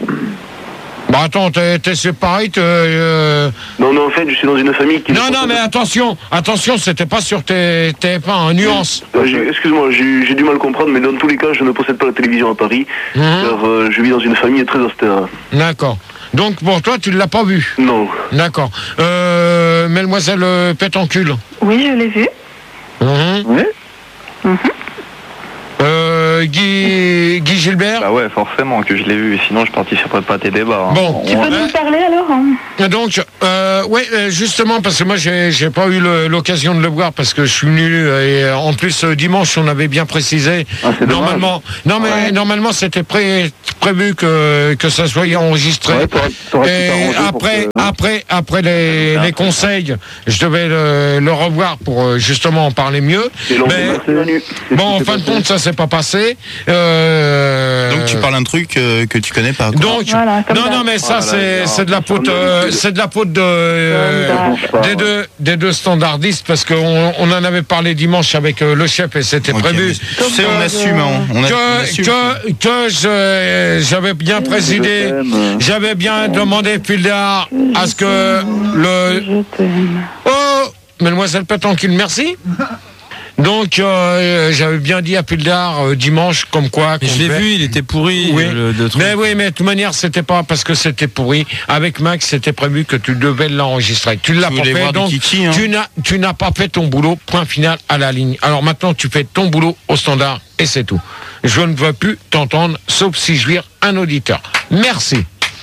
Speaker 2: Bah attends, t'es t'es séparé, t'es, euh...
Speaker 9: Non, non, en fait, je suis dans une famille qui...
Speaker 2: Non, non, mais attention, attention, c'était pas sur T F un, en nuance.
Speaker 9: Euh, j'ai- Excuse-moi, j'ai j'ai du mal à comprendre, mais dans tous les cas, je ne possède pas la télévision à Paris,
Speaker 2: Mhm.
Speaker 9: car euh, je vis dans une famille très austère.
Speaker 2: D'accord. Donc pour toi, tu ne l'as pas vu.
Speaker 9: Non.
Speaker 2: D'accord. Euh, Mademoiselle euh, Pétoncule.
Speaker 7: Oui, je l'ai vu.
Speaker 2: Mhm.
Speaker 6: Oui.
Speaker 2: Euh, euh, Guy, Guy Gilbert?
Speaker 5: Bah ouais, forcément que je l'ai vu, sinon je participerai pas à tes débats. Hein.
Speaker 2: Bon.
Speaker 7: Tu peux nous parler alors hein?
Speaker 2: Donc, euh, oui, justement, parce que moi, j'ai, j'ai pas eu le, l'occasion de le voir parce que je suis venu et en plus dimanche, on avait bien précisé.
Speaker 6: Ah,
Speaker 2: normalement, non mais ouais. normalement, c'était pré, prévu que que ça soit enregistré. Ouais, t'aurais, t'aurais et après, que... après, après les, les conseils, je devais le, le revoir pour justement en parler mieux. Mais bon, en fin de compte, ça s'est pas passé. Euh...
Speaker 1: Donc tu parles un truc euh, que tu connais pas. Quoi.
Speaker 2: Donc, voilà, non, ça. non, mais ça, voilà, c'est, c'est de la faute, euh, c'est de la faute de euh, des deux, des deux standardistes parce qu'on on en avait parlé dimanche avec euh, le chef et c'était okay, prévu.
Speaker 1: Tu sais, on assume, hein. On a,
Speaker 2: que,
Speaker 1: on assume.
Speaker 2: que que je, j'avais bien présidé, j'avais bien demandé Pildar à ce que le. Oh, mademoiselle Pétanquille, merci. Donc euh, j'avais bien dit à Pildar euh, dimanche comme quoi.
Speaker 4: Mais je l'ai vu, il était pourri.
Speaker 2: Oui.
Speaker 4: Le, de
Speaker 2: mais oui, mais de toute manière c'était pas parce que c'était pourri. Avec Max, c'était prévu que tu devais l'enregistrer. Tu l'as pas fait, donc Kiki, hein. tu n'as tu n'as pas fait ton boulot. Point final à la ligne. Alors maintenant tu fais ton boulot au standard et c'est tout. Je ne veux plus t'entendre, sauf si je vire un auditeur. Merci.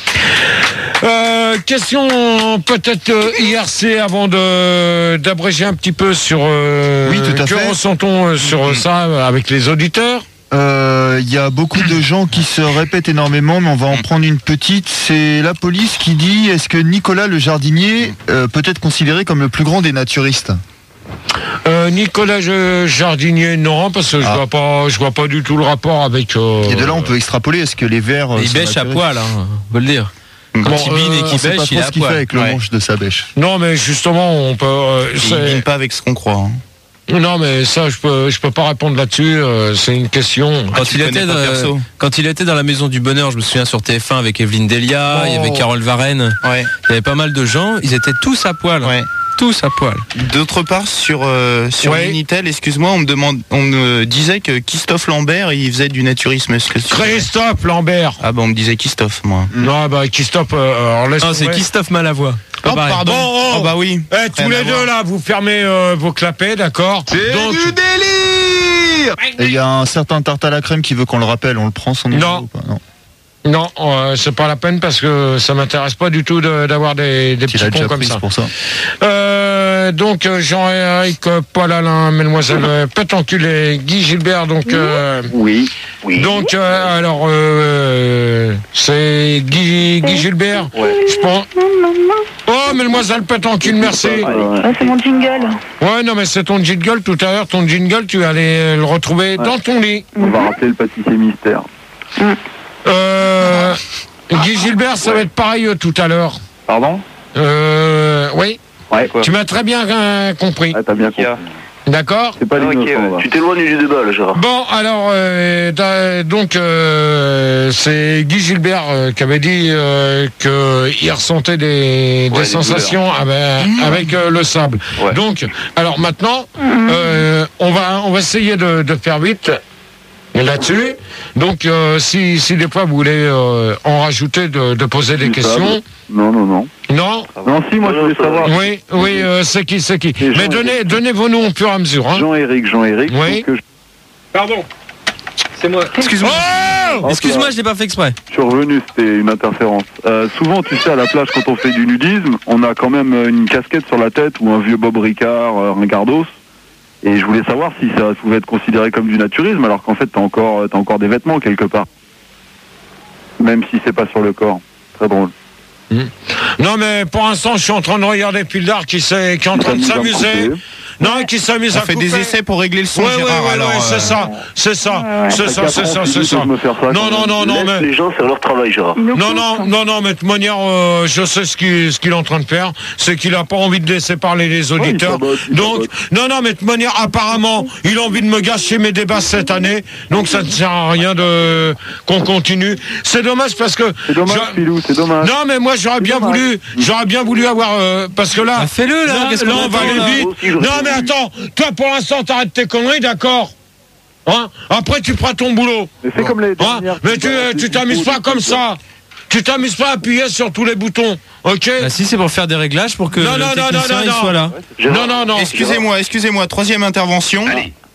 Speaker 2: Euh, question peut-être euh, I R C avant de d'abréger un petit peu sur euh,
Speaker 3: oui, tout à
Speaker 2: que
Speaker 3: fait.
Speaker 2: ressent-on euh, sur mmh. ça avec les auditeurs.
Speaker 3: Il euh, y a beaucoup de gens qui se répètent énormément, mais on va en prendre une petite. C'est la police qui dit: est-ce que Nicolas le jardinier euh, peut être considéré comme le plus grand des naturistes?
Speaker 2: Euh, Nicolas Jardinier, non, parce que ah. je vois pas, je vois pas du tout le rapport avec. Euh...
Speaker 3: Et de là, on peut extrapoler. Est-ce que les vers
Speaker 4: il bêche à poil, hein, on peut le dire. Quand
Speaker 3: bon,
Speaker 4: il bine
Speaker 3: euh,
Speaker 4: et qu'il bêche,
Speaker 3: pas
Speaker 4: il a
Speaker 3: ce qu'il fait avec le ouais. manche de sa bêche.
Speaker 2: Non, mais justement, on peut. Euh,
Speaker 1: il bine pas avec ce qu'on croit. Hein.
Speaker 2: Non, mais ça, je peux, je peux pas répondre là-dessus. Euh, c'est une question.
Speaker 4: Quand, ah, il était dans, quand il était dans la Maison du Bonheur, je me souviens sur T F un avec Evelyne Delia, oh. il y avait Carole Varenne.
Speaker 1: Ouais.
Speaker 4: Il y avait pas mal de gens. Ils étaient tous à poil.
Speaker 1: Ouais.
Speaker 4: Tous à poil.
Speaker 1: D'autre part, sur euh, sur ouais. Minitel, excuse-moi, on me demande, on me disait que Christophe Lambert, il faisait du naturisme. Est-ce que
Speaker 2: Christophe Lambert.
Speaker 1: Ah bah on me disait Christophe, moi.
Speaker 2: Non bah Christophe. Euh, alors laisse
Speaker 4: non, c'est Christophe Malavoie.
Speaker 1: Oh pardon.
Speaker 2: Oh, oh.
Speaker 1: oh bah oui.
Speaker 2: Eh, tous les deux là, vous fermez euh, vos clapets, d'accord.
Speaker 3: C'est donc... du délire. Et il y a un certain tarte à la crème qui veut qu'on le rappelle. On le prend son numéro
Speaker 2: non.
Speaker 3: ou pas? Non.
Speaker 2: Non, euh, c'est pas la peine parce que ça m'intéresse pas du tout de, d'avoir des, des petits cons comme ça.
Speaker 3: Pour ça.
Speaker 2: Euh, donc Jean-Éric, Paul Alain, Mademoiselle Pétanquille et Guy Gilbert. Donc euh,
Speaker 6: oui, oui.
Speaker 2: Donc euh, alors euh, c'est Guy, Guy Gilbert.
Speaker 6: Ouais.
Speaker 2: Je pense. Oh, Mademoiselle Pétanquille, merci.
Speaker 7: Ah, c'est mon jingle.
Speaker 2: Ouais, non, mais c'est ton jingle tout à l'heure. Ton jingle, tu vas aller le retrouver ouais. dans ton lit.
Speaker 6: On va rappeler le pâtissier mystère.
Speaker 7: Mm.
Speaker 2: Euh, Guy Gilbert, ça ouais. va être pareil euh, tout à l'heure.
Speaker 5: Pardon
Speaker 2: Euh, oui.
Speaker 5: Ouais, quoi.
Speaker 2: Tu m'as très bien euh, compris.
Speaker 6: Ah, t'as bien compris.
Speaker 2: D'accord.
Speaker 6: C'est pas ah, okay,
Speaker 5: ouais.
Speaker 6: Tu t'éloignes du débat, là, Gérard.
Speaker 2: Bon, alors, euh, donc, euh, c'est Guy Gilbert euh, qui avait dit euh, qu'il ressentait des, ouais, des sensations avec, mmh. avec euh, le sable. Ouais. Donc, alors maintenant, euh, on va, on va essayer de, de faire vite. Là-dessus, donc euh, si, si des fois vous voulez euh, en rajouter, de, de poser des questions.
Speaker 6: Non, non, non.
Speaker 2: Non
Speaker 6: Non, si, moi je voulais savoir.
Speaker 2: Oui, oui, euh, c'est qui, c'est qui. Mais donnez, donnez vos noms au fur et à mesure. Hein.
Speaker 6: Jean-Éric, Jean-Éric.
Speaker 2: Oui.
Speaker 6: Je...
Speaker 2: Pardon.
Speaker 4: C'est moi. Excuse-moi.
Speaker 2: Oh
Speaker 4: Excuse-moi, je l'ai pas fait exprès.
Speaker 6: Je suis revenu, c'était une interférence. Euh, souvent, tu sais, à la plage, quand on fait du nudisme, on a quand même une casquette sur la tête ou un vieux Bob Ricard, un Gardos. Et je voulais savoir si ça pouvait être considéré comme du naturisme, alors qu'en fait, t'as encore, t'as encore des vêtements quelque part. Même si c'est pas sur le corps. Très drôle.
Speaker 2: Mmh. Non, mais pour l'instant, je suis en train de regarder Pildar qui, qui est en train de s'amuser. Non, qui s'amuse à
Speaker 1: couper. On fait des essais pour régler le son,
Speaker 2: ouais,
Speaker 1: Gérard,
Speaker 2: ouais, ouais,
Speaker 1: alors,
Speaker 2: ouais, c'est
Speaker 1: euh...
Speaker 2: ça, c'est ça, ouais, c'est ça, c'est ça, c'est ça. Non, non, non, non, mais...
Speaker 6: Les gens, c'est leur travail, Gérard.
Speaker 2: Non, non, non, non, mais de manière, euh, je sais ce qu'il, ce qu'il est en train de faire, c'est qu'il a pas envie de laisser parler les auditeurs. Ouais, donc, non, non, mais de manière, apparemment, il a envie de me gâcher mes débats cette année, donc ça ne sert à rien de, qu'on continue. C'est dommage parce que...
Speaker 6: C'est dommage, Pilou, c'est dommage.
Speaker 2: Non, mais moi, j'aurais bien dommage. voulu, j'aurais bien voulu avoir, euh, parce que là...
Speaker 4: Bah, fais-le, là, là,
Speaker 2: qu'est-ce qu'on va aller vite. Non, mais attends, toi, pour l'instant, t'arrêtes tes conneries, d'accord, hein? Après, tu prends ton boulot.
Speaker 6: Mais c'est comme les
Speaker 2: hein? Mais tu, tu t'amuses pas comme ça. Tu t'amuses pas à appuyer sur tous les boutons, ok?
Speaker 4: Bah si, c'est pour faire des réglages pour que
Speaker 2: non,
Speaker 4: le
Speaker 2: non,
Speaker 4: technicien
Speaker 2: non, non,
Speaker 4: il
Speaker 2: non.
Speaker 4: soit là.
Speaker 2: Non, non, non.
Speaker 1: Excusez-moi, excusez-moi. Troisième intervention.
Speaker 5: Allez.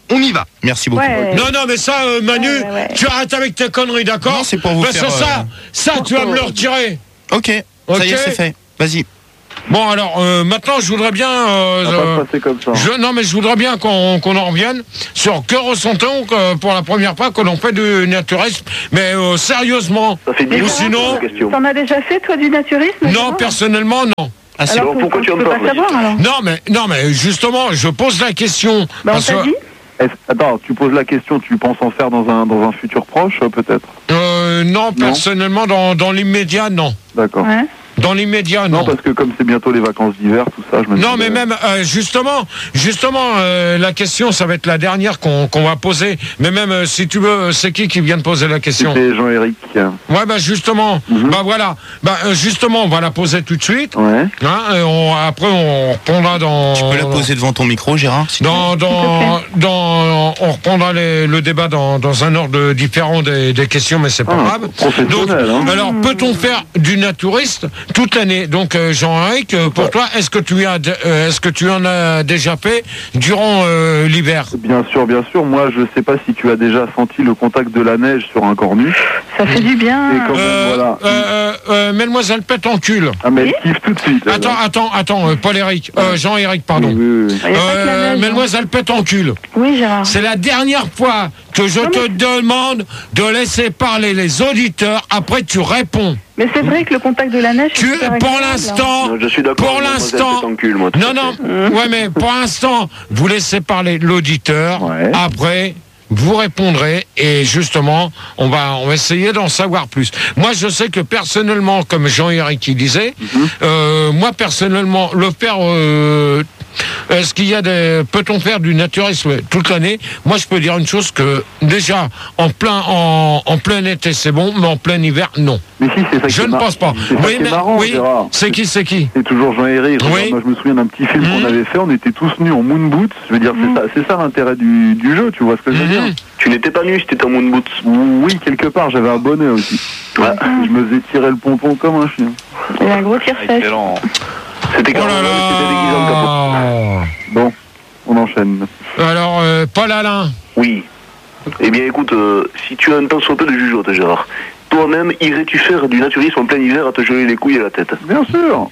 Speaker 3: on y va.
Speaker 1: Merci beaucoup.
Speaker 7: Ouais.
Speaker 2: Non, non, mais ça, euh, Manu,
Speaker 7: Ouais, ouais, ouais.
Speaker 2: tu arrêtes avec tes conneries, d'accord?
Speaker 1: Non, c'est pour vous
Speaker 2: Parce
Speaker 1: faire,
Speaker 2: que ça,
Speaker 1: euh,
Speaker 2: ça, tu vas me le retirer.
Speaker 1: Ok,
Speaker 2: Ok.
Speaker 1: ça y est, c'est fait. Vas-y.
Speaker 2: Bon, alors, euh, maintenant, je voudrais bien... Euh,
Speaker 6: Ça va
Speaker 2: euh,
Speaker 6: pas se passer comme ça.
Speaker 2: je, non, mais je voudrais bien qu'on qu'on en revienne sur que ressent-on que, pour la première fois que l'on fait du naturisme, mais euh, sérieusement.
Speaker 9: Ça fait dix
Speaker 2: Ou
Speaker 9: ans,
Speaker 2: sinon...
Speaker 9: la question.
Speaker 7: T'en as déjà fait, toi, du naturisme?
Speaker 2: Non,
Speaker 7: Gérard
Speaker 2: personnellement, non.
Speaker 1: Ah, c'est
Speaker 7: Alors,
Speaker 9: Alors, pourquoi tu en
Speaker 7: peux
Speaker 9: parles,
Speaker 7: pas savoir, alors?
Speaker 2: Non, mais, non, mais justement, je pose la question.
Speaker 7: Bah, on
Speaker 2: parce
Speaker 7: t'a
Speaker 2: que-
Speaker 7: dit?
Speaker 6: Est-ce- Attends, tu poses la question, tu penses en faire dans un, dans un futur proche, euh, peut-être?
Speaker 2: Euh, non, personnellement, dans, dans l'immédiat, non.
Speaker 6: D'accord.
Speaker 7: Ouais.
Speaker 2: Dans l'immédiat, non.
Speaker 6: Non, parce que comme c'est bientôt les vacances d'hiver, tout ça, je me
Speaker 2: Non,
Speaker 6: disais-
Speaker 2: mais même euh, justement, justement, euh, la question, ça va être la dernière qu'on qu'on va poser. Mais même euh, si tu veux, c'est qui qui vient de poser la question?
Speaker 6: C'était Jean-Éric.
Speaker 2: Ouais, bah justement,
Speaker 6: Mhm.
Speaker 2: bah voilà, bah euh, justement, on va la poser tout de suite.
Speaker 6: Ouais.
Speaker 2: Hein, et on, après, on reprendra dans.
Speaker 1: Tu peux la poser devant ton micro, Gérard, si tu
Speaker 2: Dans, dans, dans, on reprendra les- le débat dans, dans un ordre différent des, des questions, mais c'est pas
Speaker 6: Ah,
Speaker 2: grave. Donc,
Speaker 6: professionnel, hein.
Speaker 2: alors, peut-on faire du naturiste toute l'année? Donc, euh, Jean-Éric, euh, pour toi, est-ce que tu as, de- euh, est-ce que tu en as déjà fait durant euh, l'hiver?
Speaker 6: Bien sûr, bien sûr. Moi, je sais pas si tu as déjà senti le contact de la neige sur un cornu.
Speaker 7: Ça fait du bien.
Speaker 6: Et quand même,
Speaker 2: Euh,
Speaker 6: voilà.
Speaker 2: euh, euh, Mademoiselle pète en cul.
Speaker 6: Ah, mais elle kiffe tout de suite. elle.
Speaker 2: Attends, attends, attends, euh, Paul-Éric, euh, Jean-Éric, pardon.
Speaker 6: Oui, oui, oui.
Speaker 7: Il y a pas que la
Speaker 2: Euh,
Speaker 7: neige, hein.
Speaker 2: Mademoiselle pète en cul.
Speaker 7: Oui, Gérard.
Speaker 2: C'est la dernière fois que je te demande de laisser parler les auditeurs. Après, tu réponds.
Speaker 7: Mais c'est vrai que le contact de la neige.
Speaker 2: Tu,
Speaker 7: c'est super
Speaker 2: pour
Speaker 7: agréable, hein.
Speaker 2: l'instant,
Speaker 9: Non, je suis d'accord.
Speaker 2: pour
Speaker 9: mademoiselle
Speaker 2: l'instant,
Speaker 9: Pétancule, moi, tout
Speaker 2: non,
Speaker 9: à
Speaker 2: non,
Speaker 9: fait.
Speaker 2: ouais, mais pour l'instant, vous laissez parler l'auditeur.
Speaker 6: Ouais.
Speaker 2: Après, vous répondrez et justement, on va, on va essayer d'en savoir plus. Moi, je sais que personnellement, comme Jean-Éric qui disait, euh, moi personnellement, le faire. Euh, Est-ce qu'il y a des... Peut-on faire du naturisme toute l'année? Moi, je peux dire une chose que déjà en plein en, en plein été c'est bon, mais en plein hiver non.
Speaker 6: Mais si, c'est ça qui
Speaker 2: Je
Speaker 6: est
Speaker 2: ne
Speaker 6: mar-
Speaker 2: pense pas.
Speaker 6: C'est ça
Speaker 2: Oui,
Speaker 6: qui est
Speaker 2: mais
Speaker 6: marrant,
Speaker 2: oui.
Speaker 6: Gérard.
Speaker 2: C'est qui, c'est qui?
Speaker 6: C'est toujours Jean-Éric.
Speaker 2: Oui.
Speaker 6: Regarde, moi, je me souviens d'un petit film
Speaker 2: Mhm.
Speaker 6: qu'on avait fait. On était tous nus en moon boots. Je veux dire, c'est ça, c'est ça l'intérêt du, du jeu. Tu vois ce que je veux dire?
Speaker 2: Mhm.
Speaker 9: Tu n'étais pas nu, c'était en moon boots.
Speaker 6: Oui, quelque part, j'avais un bonnet aussi.
Speaker 9: Ouais.
Speaker 6: Je me faisais tirer le pompon comme un chien.
Speaker 7: Il y a un gros tire-sèche.
Speaker 9: Excellent. C'était
Speaker 2: Oh
Speaker 9: quand
Speaker 2: là
Speaker 9: même, c'était déguisé en capot.
Speaker 2: là.
Speaker 6: Bon, on enchaîne.
Speaker 2: Alors, euh, Paul Alain.
Speaker 9: Oui. Eh bien, écoute, euh, si tu as un temps soit peu de jugeote, Gérard, toi-même, irais-tu faire du naturisme en plein hiver à te geler les couilles et la tête?
Speaker 6: Bien sûr.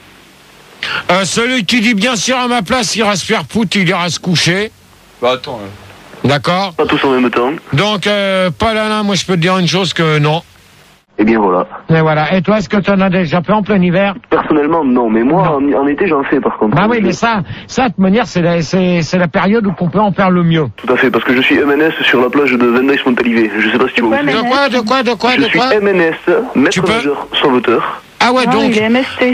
Speaker 2: Euh, celui qui dit bien sûr à ma place, il ira se faire foutre, il ira se coucher.
Speaker 3: Bah attends.
Speaker 2: D'accord?
Speaker 9: Pas tous en même temps.
Speaker 2: Donc, euh, Paul Alain, moi je peux te dire une chose que non.
Speaker 9: Eh bien, voilà.
Speaker 2: Et voilà. Et toi, est-ce que tu en as déjà fait en plein hiver?
Speaker 9: Personnellement, non, mais moi, en, en été, j'en fais par contre.
Speaker 2: Bah oui, mais ça, ça, de toute manière, c'est la, c'est, c'est la période où on peut en faire le mieux.
Speaker 9: Tout à fait, parce que je suis M N S sur la plage de Vendeis-Montalivet. Je sais pas si tu vois où
Speaker 7: quoi,
Speaker 9: c'est.
Speaker 2: De quoi, de quoi, de quoi,
Speaker 9: Je
Speaker 2: de
Speaker 9: suis
Speaker 2: quoi?
Speaker 9: M N S,
Speaker 2: Tu
Speaker 9: maître
Speaker 2: peux-
Speaker 9: nageur sauveteur.
Speaker 2: Ah ouais,
Speaker 7: Non,
Speaker 2: donc.
Speaker 7: il est M S T.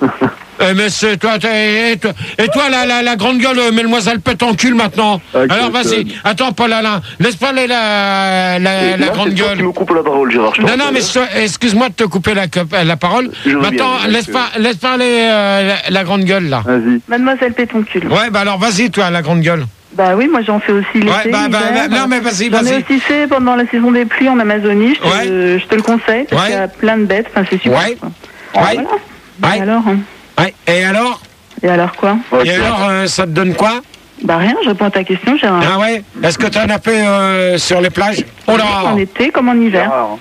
Speaker 2: Eh, mais c'est toi, t'es- et toi, et toi la, la, la grande gueule, euh, mademoiselle pète en cul maintenant.
Speaker 6: Ok,
Speaker 2: Alors vas-y,
Speaker 6: Tom.
Speaker 2: attends, Paul Alain, laisse parler la, la,
Speaker 9: Et
Speaker 2: la
Speaker 9: là,
Speaker 2: grande
Speaker 9: c'est toi
Speaker 2: gueule.
Speaker 9: qui me coupe la parole, Gérard. je te
Speaker 2: Non, non,
Speaker 9: rappelle.
Speaker 2: mais so- excuse-moi de te couper la, la parole.
Speaker 9: Je veux
Speaker 2: Maintenant,
Speaker 9: bien,
Speaker 2: laisse,
Speaker 9: monsieur.
Speaker 2: pas, laisse parler euh, la, la grande gueule, là.
Speaker 6: Vas-y.
Speaker 7: Mademoiselle Pétoncule.
Speaker 2: Ouais, bah alors vas-y, toi, la grande gueule.
Speaker 7: Bah oui, moi j'en fais aussi l'été.
Speaker 2: Ouais, bah, bah,
Speaker 7: l'hiver.
Speaker 2: bah, non, mais vas-y,
Speaker 7: J'en ai
Speaker 2: vas-y.
Speaker 7: aussi fait pendant la saison des pluies en Amazonie. Je te,
Speaker 2: Ouais.
Speaker 7: je te le conseille parce
Speaker 2: Ouais.
Speaker 7: qu'il y a plein de bêtes. Enfin, c'est super.
Speaker 2: Ouais.
Speaker 7: quoi.
Speaker 2: Ouais.
Speaker 7: Voilà.
Speaker 2: Ouais.
Speaker 7: Et alors hein
Speaker 2: Ouais. Et alors
Speaker 7: Et alors quoi
Speaker 6: Ok.
Speaker 2: Et alors, euh, ça te donne quoi?
Speaker 7: Bah rien, je réponds à ta question, Gérard.
Speaker 2: Ah ouais? Est-ce que t'en as fait euh, sur les plages? Oh là!
Speaker 7: En été comme en hiver.
Speaker 6: Gérard.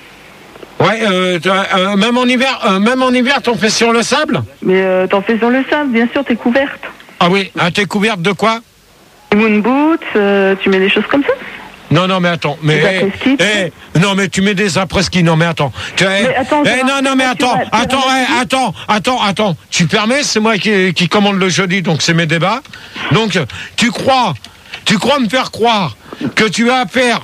Speaker 2: Ouais, euh, t'as- euh, même en hiver, euh, même en hiver, t'en fais sur le sable?
Speaker 7: Mais euh, t'en fais sur le sable, bien sûr, t'es couverte.
Speaker 2: Ah oui, ah, t'es couverte de quoi?
Speaker 7: Les moon boots, euh, tu mets des choses comme ça.
Speaker 2: Non, non, mais attends, mais
Speaker 7: Des après-ski.
Speaker 2: eh, eh, non, mais tu mets des après-ski, non, mais attends, tu, eh,
Speaker 7: Mais attends,
Speaker 2: eh,
Speaker 7: Gérard,
Speaker 2: non, non, mais
Speaker 7: tu
Speaker 2: attends,
Speaker 7: vas- tu vas
Speaker 2: attends,
Speaker 7: regarder.
Speaker 2: eh, attends, attends, attends, tu permets, c'est moi qui, qui commande le jeudi, donc c'est mes débats. Donc, tu crois, tu crois me faire croire que tu vas faire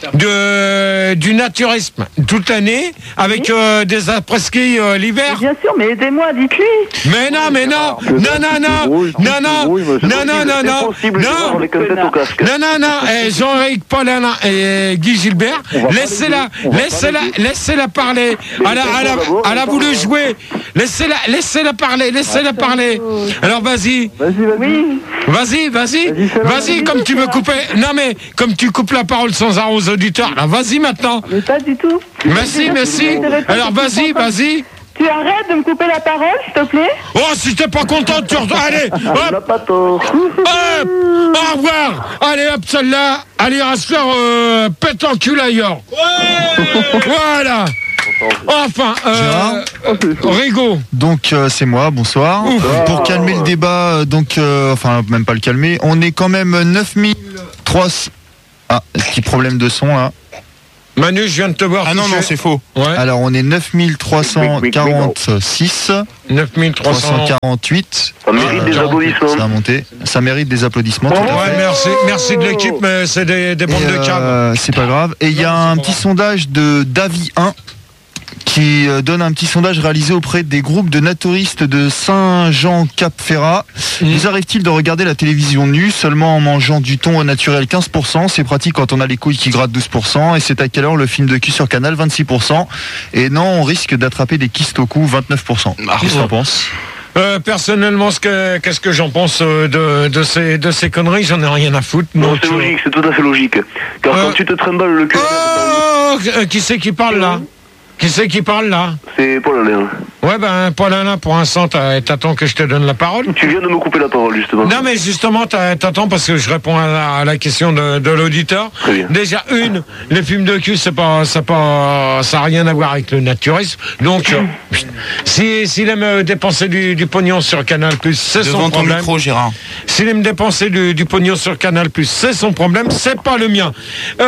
Speaker 2: de du naturisme toute l'année avec euh, des après-ski euh, l'hiver?
Speaker 7: Bien sûr, mais aidez-moi, dites-lui.
Speaker 2: Mais non, mais non, non, non, non,
Speaker 6: Rouille,
Speaker 2: non, non,
Speaker 6: rouille, moi, je-
Speaker 2: non, non, non,
Speaker 9: C'est
Speaker 2: non,
Speaker 9: possible, Gérard,
Speaker 2: non.
Speaker 9: avec un tête au casque.
Speaker 2: Non, non, non, eh, Jean-Éric, Paul Alain et Guy Gilbert,
Speaker 6: va pas
Speaker 2: laissez-la,
Speaker 6: les deux. On va
Speaker 2: laissez-la,
Speaker 6: pas les
Speaker 2: laissez-la parler. Elle a, elle a, elle a voulu jouer. Laissez-la, laissez-la parler, laissez-la parler. Alors vas-y,
Speaker 6: Vas-y, vas-y.
Speaker 7: Oui.
Speaker 2: vas-y, vas-y,
Speaker 6: Vas-y, fais-le.
Speaker 2: vas-y, comme tu veux couper. Non mais, comme tu coupes la parole sans arrêt aux auditeurs, là, vas-y maintenant.
Speaker 7: Mais pas du tout.
Speaker 2: Merci, merci. Alors vas-y, vas-y.
Speaker 7: Tu arrêtes de me couper la parole, s'il te plaît?
Speaker 2: Oh, si t'es pas content, tu retournes. Allez, hop,
Speaker 9: pas tort.
Speaker 2: hop, au revoir. Allez, hop, celle-là. Allez, à se faire euh, pète en cul ailleurs. Ouais. Voilà. Enfin, euh, Rigaud.
Speaker 3: Donc euh, c'est moi, bonsoir. Euh, pour calmer le débat, donc, euh, enfin même pas le calmer, on est quand même neuf mille trois cents. Ah, petit problème de son là.
Speaker 2: Manu, je viens de te voir.
Speaker 1: Ah non, non, c'est faux.
Speaker 2: Ouais.
Speaker 3: Alors on est neuf mille trois cent quarante-six.
Speaker 2: neuf mille trois cent
Speaker 3: quarante-huit.
Speaker 9: Ça mérite des applaudissements.
Speaker 3: Ça a monté. Ça mérite des applaudissements.
Speaker 2: Ouais, merci, merci de l'équipe, mais c'est des, des bandes de câbles.
Speaker 3: Euh, c'est pas grave. Et il y a un petit sondage de Davi un qui donne un petit sondage réalisé auprès des groupes de naturistes de Saint-Jean-Cap-Ferrat. Mmh. Vous arrive-t-il de regarder la télévision nue seulement en mangeant du thon au naturel quinze pour cent? C'est pratique quand on a les couilles qui grattent douze pour cent. Et c'est à quelle heure le film de cul sur Canal? vingt-six pour cent. Et non, on risque d'attraper des kystes au cou, vingt-neuf pour cent.
Speaker 1: Ah,
Speaker 3: qu'est-ce que t'en penses?
Speaker 2: Euh, personnellement, ce que, qu'est-ce que j'en pense de, de, ces, de ces conneries? J'en ai rien à foutre.
Speaker 9: Non, c'est logique, c'est tout à fait logique. Car euh... quand tu te trimbales le cul...
Speaker 2: Oh, qui c'est qui parle là? Qui c'est qui parle là?
Speaker 9: C'est Paul Alain.
Speaker 2: Ouais, ben Paul Alain, pour l'instant, t'attends que je te donne la parole.
Speaker 9: Tu viens de me couper la parole, justement.
Speaker 2: Non, mais justement, t'attends parce que je réponds à la, à la question de, de l'auditeur.
Speaker 9: Très bien.
Speaker 2: Déjà, une, les films de cul, c'est pas, c'est pas, ça n'a rien à voir avec le naturisme. Donc, euh, si, s'il aime dépenser du, du pognon sur Canal+, c'est
Speaker 1: Devant
Speaker 2: son
Speaker 1: ton
Speaker 2: problème.
Speaker 1: micro, Gérard.
Speaker 2: S'il aime dépenser du, du pognon sur Canal+, c'est son problème, c'est pas le mien.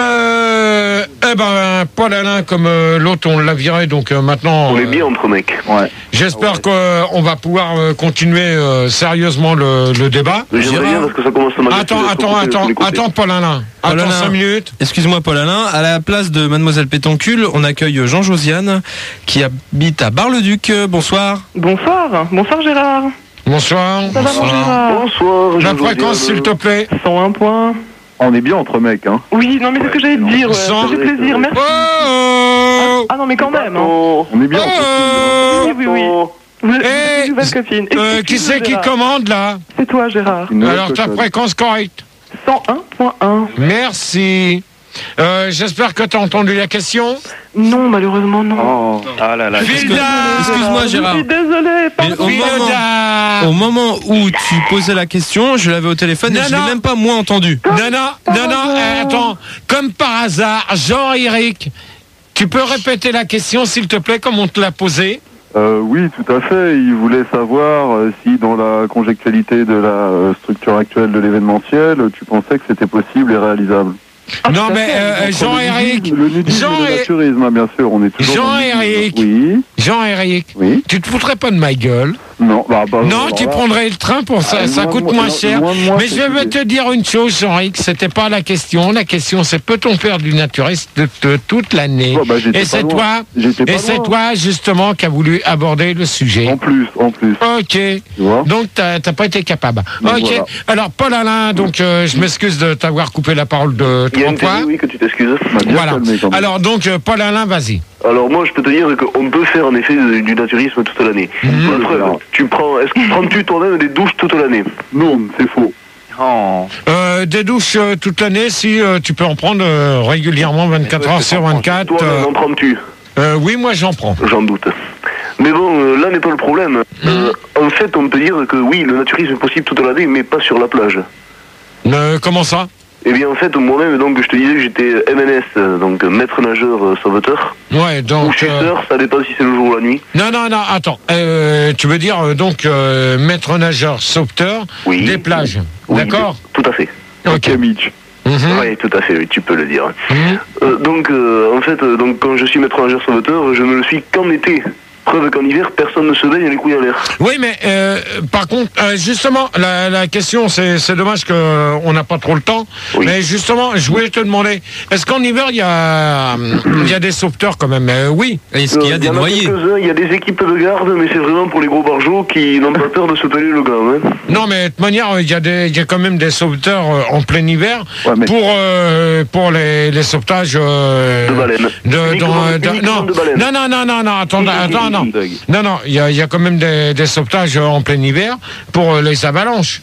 Speaker 2: Euh, eh ben, Paul Alain, comme euh, l'autre, on l'a viré, donc euh, maintenant...
Speaker 9: On est bien entre mecs.
Speaker 6: Ouais.
Speaker 2: J'espère ouais. qu'on va pouvoir euh, continuer euh, sérieusement le, le débat.
Speaker 9: J'aimerais bien parce que ça commence à m'agacer.
Speaker 2: Attends, attends, attends, attends, Paul Alain.
Speaker 4: Paul
Speaker 2: Attends
Speaker 4: Alain.
Speaker 2: cinq minutes.
Speaker 4: Excuse-moi, Paul Alain. À la place de Mademoiselle Pétoncule, on accueille Jean Josiane qui habite à Bar-le-Duc. Bonsoir.
Speaker 7: Bonsoir. Bonsoir, Gérard.
Speaker 2: Bonsoir.
Speaker 7: Ça va, mon Gérard?
Speaker 9: Bonsoir.
Speaker 2: La fréquence, s'il te plaît.
Speaker 7: cent un points.
Speaker 6: On est bien entre mecs, hein.
Speaker 7: Oui, non, mais c'est ce que j'allais te dire. Ouais. Ça fait plaisir, merci.
Speaker 2: Oh
Speaker 7: ah non, mais quand même. Hein.
Speaker 6: On est bien entre
Speaker 2: oh
Speaker 7: oui, oui, oui. Vous êtes
Speaker 2: hey,
Speaker 7: une nouvelle copine.
Speaker 2: Euh, qui c'est qui commande là?
Speaker 7: C'est toi, Gérard.
Speaker 2: Alors ta fréquence correcte?
Speaker 7: cent un point un.
Speaker 2: Merci. Euh, J'espère que tu as entendu la question.
Speaker 7: Non, malheureusement, non.
Speaker 6: Oh.
Speaker 1: Ah là là.
Speaker 4: Excuse-moi, Gérard.
Speaker 7: Je suis désolé.
Speaker 4: Au moment, au moment où tu posais la question, je l'avais au téléphone
Speaker 2: non,
Speaker 4: et je l'ai même pas moins entendu.
Speaker 2: Non, non, non, non, euh, attends. Comme par hasard, Jean-Éric, tu peux répéter la question, s'il te plaît, comme on te l'a posée?
Speaker 6: Euh, oui, tout à fait. Il voulait savoir euh, si, dans la conjectualité de la euh, structure actuelle de l'événementiel, tu pensais que c'était possible et réalisable.
Speaker 7: Ah,
Speaker 2: non, mais euh, Jean-Éric,
Speaker 6: le nudisme
Speaker 2: Jean
Speaker 6: et le naturisme, hein, bien sûr, on est toujours.
Speaker 2: Jean-Éric,
Speaker 6: oui.
Speaker 2: Jean-Éric,
Speaker 6: oui.
Speaker 2: Tu te foutrais pas de ma gueule?
Speaker 6: Non, bah, bah,
Speaker 2: non,
Speaker 6: bah,
Speaker 2: tu
Speaker 6: bah,
Speaker 2: prendrais le train pour ça,
Speaker 6: ah,
Speaker 2: ça
Speaker 6: loin,
Speaker 2: coûte
Speaker 6: moi,
Speaker 2: moins
Speaker 6: loin,
Speaker 2: cher.
Speaker 6: loin, moi,
Speaker 2: mais je vais
Speaker 6: c'est...
Speaker 2: te dire une chose, Jean-Éric, c'était pas la question. La question, c'est peut-on faire du naturisme de, de toute l'année?
Speaker 6: oh, bah,
Speaker 2: Et c'est toi, et c'est toi justement qui a voulu aborder le sujet.
Speaker 6: En plus, en plus.
Speaker 2: Ok. Donc t'as pas été capable.
Speaker 6: Donc,
Speaker 2: ok.
Speaker 6: voilà.
Speaker 2: Alors Paul Alain, donc euh, je m'excuse de t'avoir coupé la parole de trois fois.
Speaker 9: Oui, que tu t'excuses.
Speaker 2: Voilà. Alors donc euh, Paul Alain, vas-y.
Speaker 9: Alors moi je peux te dire qu'on peut faire en effet du naturisme toute l'année.
Speaker 2: Mmh.
Speaker 9: Preuve, tu prends, est-ce que prends-tu toi-même des douches toute l'année?
Speaker 6: Non, c'est faux.
Speaker 1: Oh.
Speaker 2: Euh, des douches euh, toute l'année, si euh, tu peux en prendre euh, régulièrement vingt-quatre heures sur vingt-quatre.
Speaker 9: Toi
Speaker 2: euh,
Speaker 9: en prends-tu?
Speaker 2: euh, Oui, moi j'en prends.
Speaker 9: J'en doute. Mais bon, euh, là n'est pas le problème.
Speaker 2: Mmh.
Speaker 9: Euh, en fait, on peut dire que oui, le naturisme est possible toute l'année, mais pas sur la plage.
Speaker 2: Euh, comment ça?
Speaker 9: Eh bien, en fait, moi-même, donc, je te disais, j'étais M N S, donc maître nageur euh, sauveteur.
Speaker 2: Ouais, donc.
Speaker 9: Ou chasseur, euh... ça dépend si c'est le jour ou la nuit.
Speaker 2: Non, non, non, attends. Euh, tu veux dire, euh, donc, euh, maître nageur sauveteur
Speaker 9: oui.
Speaker 2: des plages.
Speaker 9: Oui,
Speaker 2: d'accord?
Speaker 9: Tout à fait.
Speaker 2: Ok,
Speaker 6: Mitch.
Speaker 2: Mm-hmm.
Speaker 9: Oui, tout à fait, oui, tu peux le dire.
Speaker 2: Mm-hmm.
Speaker 9: Euh, donc, euh, en fait, euh, donc, quand je suis maître nageur sauveteur, je ne le suis qu'en été. Preuve qu'en hiver, personne ne se baigne les couilles en l'air.
Speaker 2: Oui, mais euh, par contre, euh, justement, la, la question, c'est dommage qu'on euh, n'a pas trop le temps. Oui. Mais justement, je voulais te demander, est-ce qu'en hiver, il y a, y a des sauveteurs quand même? euh, Oui.
Speaker 4: Est-ce qu'il y a
Speaker 9: euh,
Speaker 4: des
Speaker 9: y
Speaker 4: noyés?
Speaker 9: Il y a des équipes de garde, mais c'est vraiment pour les gros barjots qui n'ont pas peur de se peler le gars. Hein.
Speaker 2: Non, mais de toute manière, il y, y a quand même des sauveteurs euh, en plein hiver
Speaker 6: ouais, mais...
Speaker 2: pour, euh, pour les, les sauvetages... Euh,
Speaker 9: de baleines.
Speaker 2: De, dans, de, non.
Speaker 9: de baleines.
Speaker 2: non, non, non, non, non, attends, attends, non. Non, non, il y, y a quand même des, des sauvetages en plein hiver pour les avalanches.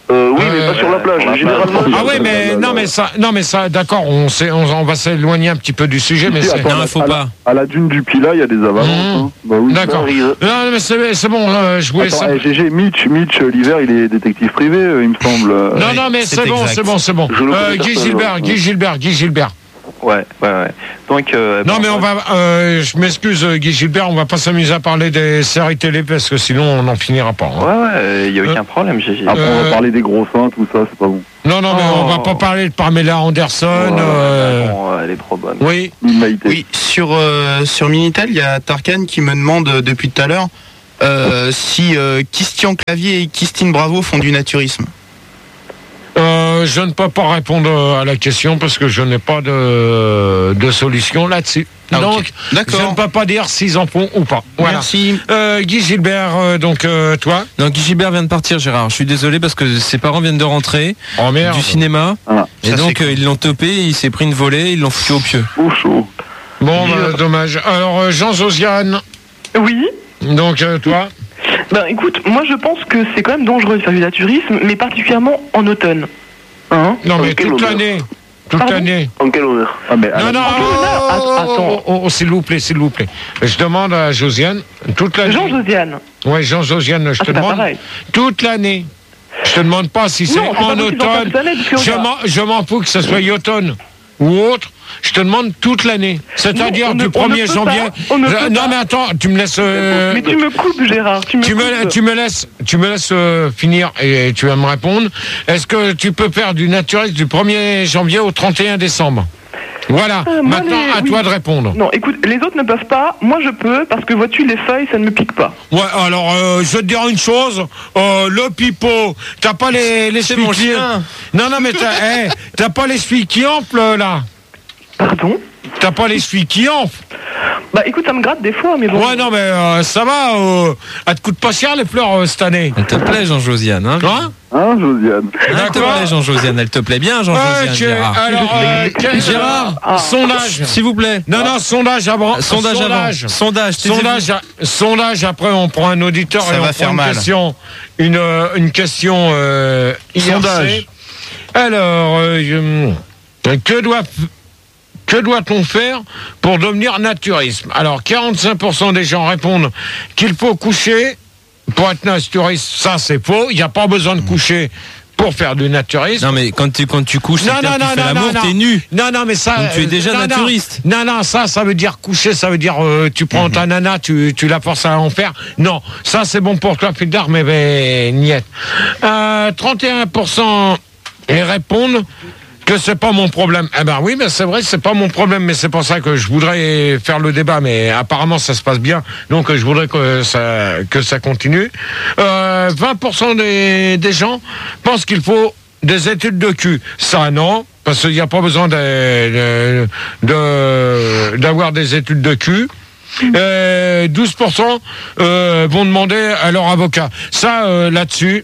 Speaker 9: Euh, oui, mais pas sur la plage. Généralement.
Speaker 2: Ah oui, mais non, mais ça, non, mais ça, d'accord, on, sait, on, on va s'éloigner un petit peu du sujet, mais c'est.
Speaker 6: Non,
Speaker 4: il faut
Speaker 6: à
Speaker 4: pas.
Speaker 6: La, à la dune du Pilat, il y a des avalanches. Mmh. Hein. Bah oui.
Speaker 2: D'accord. Non, mais c'est, c'est bon, euh, je voulais ça.
Speaker 6: Eh, G G, Mitch, Mitch, l'hiver, il est détective privé, il me semble.
Speaker 2: Non, non, mais c'est, c'est bon, c'est bon, c'est bon. Euh, Guy Gilbert, Guy Gilbert, Guy Gilbert.
Speaker 5: Ouais, ouais, ouais. Donc, euh,
Speaker 2: non,
Speaker 5: bon,
Speaker 2: mais on va. Euh, je m'excuse, Guy Gilbert, on va pas s'amuser à parler des séries télé parce que sinon on n'en finira pas. Hein.
Speaker 5: Ouais, ouais, il y a aucun euh, problème, G G.
Speaker 6: Après, euh, on va parler des gros seins, tout ça, c'est pas bon.
Speaker 2: Non, non, mais oh. on va pas parler de Pamela Anderson.
Speaker 5: Ouais,
Speaker 2: euh...
Speaker 5: bon, elle est trop bonne.
Speaker 2: Oui.
Speaker 1: Oui, sur euh, sur Minitel, il y a Tarkan qui me demande euh, depuis tout à l'heure euh, si euh, Christian Clavier et Christine Bravo font du naturisme.
Speaker 2: Euh, je ne peux pas répondre à la question parce que je n'ai pas de, de solution là-dessus. Ah, donc, okay. D'accord. Je ne peux pas dire s'ils en font ou pas. Voilà.
Speaker 1: Merci.
Speaker 2: Euh, Guy Gilbert, euh, donc euh, toi
Speaker 4: Non, Guy Gilbert vient de partir, Gérard. Je suis désolé parce que ses parents viennent de rentrer
Speaker 2: oh, merde.
Speaker 4: du cinéma.
Speaker 6: Ah,
Speaker 4: et donc euh, ils l'ont topé, il s'est pris une volée, ils l'ont foutu au pieu.
Speaker 6: Oh, chaud.
Speaker 2: Bon, bah, dommage. Alors, euh, Jean-Josiane.
Speaker 10: Oui.
Speaker 2: Donc, euh, toi
Speaker 10: Ben écoute, moi je pense que c'est quand même dangereux de faire du naturisme, mais particulièrement en automne. Hein
Speaker 2: non mais toute l'année. Toute
Speaker 10: Pardon
Speaker 2: l'année.
Speaker 9: En quel honneur
Speaker 2: ah, mais, Non, non, oh, attends. Oh, oh, s'il vous plaît, s'il vous plaît. Je demande à Josiane, toute l'année.
Speaker 10: Jean-Josiane.
Speaker 2: Oui, Jean-Josiane, je ah, te demande. Toute l'année. Je te demande pas si c'est
Speaker 10: non,
Speaker 2: en automne. Je m'en, je m'en fous que ce soit automne ou autre. Je te demande toute l'année. C'est-à-dire du premier janvier. Je, non mais attends, tu me laisses. Euh,
Speaker 10: mais tu me coupes, Gérard. Tu me,
Speaker 2: tu me, tu me laisses, tu me laisses euh, finir et tu vas me répondre. Est-ce que tu peux faire du naturisme du premier janvier au trente et un décembre? Voilà. Euh, Maintenant, les... à oui. toi de répondre.
Speaker 10: Non, écoute, les autres ne peuvent pas. Moi, je peux parce que vois-tu, les feuilles, ça ne me pique pas.
Speaker 2: Ouais. Alors, euh, je vais te dire une chose. Euh, le pipeau, t'as pas les les
Speaker 4: C'est mon chien.
Speaker 2: Non, non, mais t'as, hey, t'as pas les chevilles qui enflent là.
Speaker 10: Pardon?
Speaker 2: T'as pas les chevilles qui enflent?
Speaker 10: Bah écoute, ça me gratte des fois, mais bon.
Speaker 2: Ouais, non, mais euh, ça va. Euh, elle te coûte pas cher les fleurs euh, cette année.
Speaker 4: Elle te plaît, Jean-Josiane, hein?
Speaker 2: Hein,
Speaker 6: hein Josiane?
Speaker 4: Elle te plaît, Jean-Josiane. Elle te plaît bien, Jean-Josiane.
Speaker 2: Ouais, Gérard. Alors, euh, Gérard, ah. sondage.
Speaker 4: S'il vous plaît.
Speaker 2: Non, non, sondage avant.
Speaker 4: Sondage, sondage avant. Sondage.
Speaker 2: Sondage, à, sondage. Après, on prend un auditeur
Speaker 1: ça
Speaker 2: et
Speaker 1: va
Speaker 2: on
Speaker 1: faire
Speaker 2: prend une
Speaker 1: mal.
Speaker 2: question. Une, une question. Euh, sondage. Alors, euh, que doit Que doit-on faire pour devenir naturisme? Alors, quarante-cinq pour cent des gens répondent qu'il faut coucher pour être naturiste. Ça, c'est faux. Il n'y a pas besoin de coucher pour faire du naturisme.
Speaker 4: Non, mais quand tu, quand tu couches,
Speaker 2: non,
Speaker 4: c'est
Speaker 2: non,
Speaker 4: que
Speaker 2: non,
Speaker 4: tu fais
Speaker 2: non,
Speaker 4: l'amour,
Speaker 2: non,
Speaker 4: t'es nu.
Speaker 2: Non, non, mais ça...
Speaker 4: Donc, tu es déjà
Speaker 2: non,
Speaker 4: naturiste.
Speaker 2: Non, non, ça, ça veut dire coucher, ça veut dire euh, tu prends mm-hmm. ta nana, tu, tu la forces à en faire. Non, ça, c'est bon pour toi, Fildar, mais ben, niet. Euh, trente et un pour cent répondent que c'est pas mon problème. Eh ben oui, mais c'est vrai, c'est pas mon problème, mais c'est pour ça que je voudrais faire le débat, mais apparemment ça se passe bien, donc je voudrais que ça, que ça continue. Euh, vingt pour cent des, des gens pensent qu'il faut des études de cul. Ça, non, parce qu'il n'y a pas besoin de, de, de, d'avoir des études de cul. Euh, douze pour cent euh, vont demander à leur avocat. Ça, euh, là-dessus,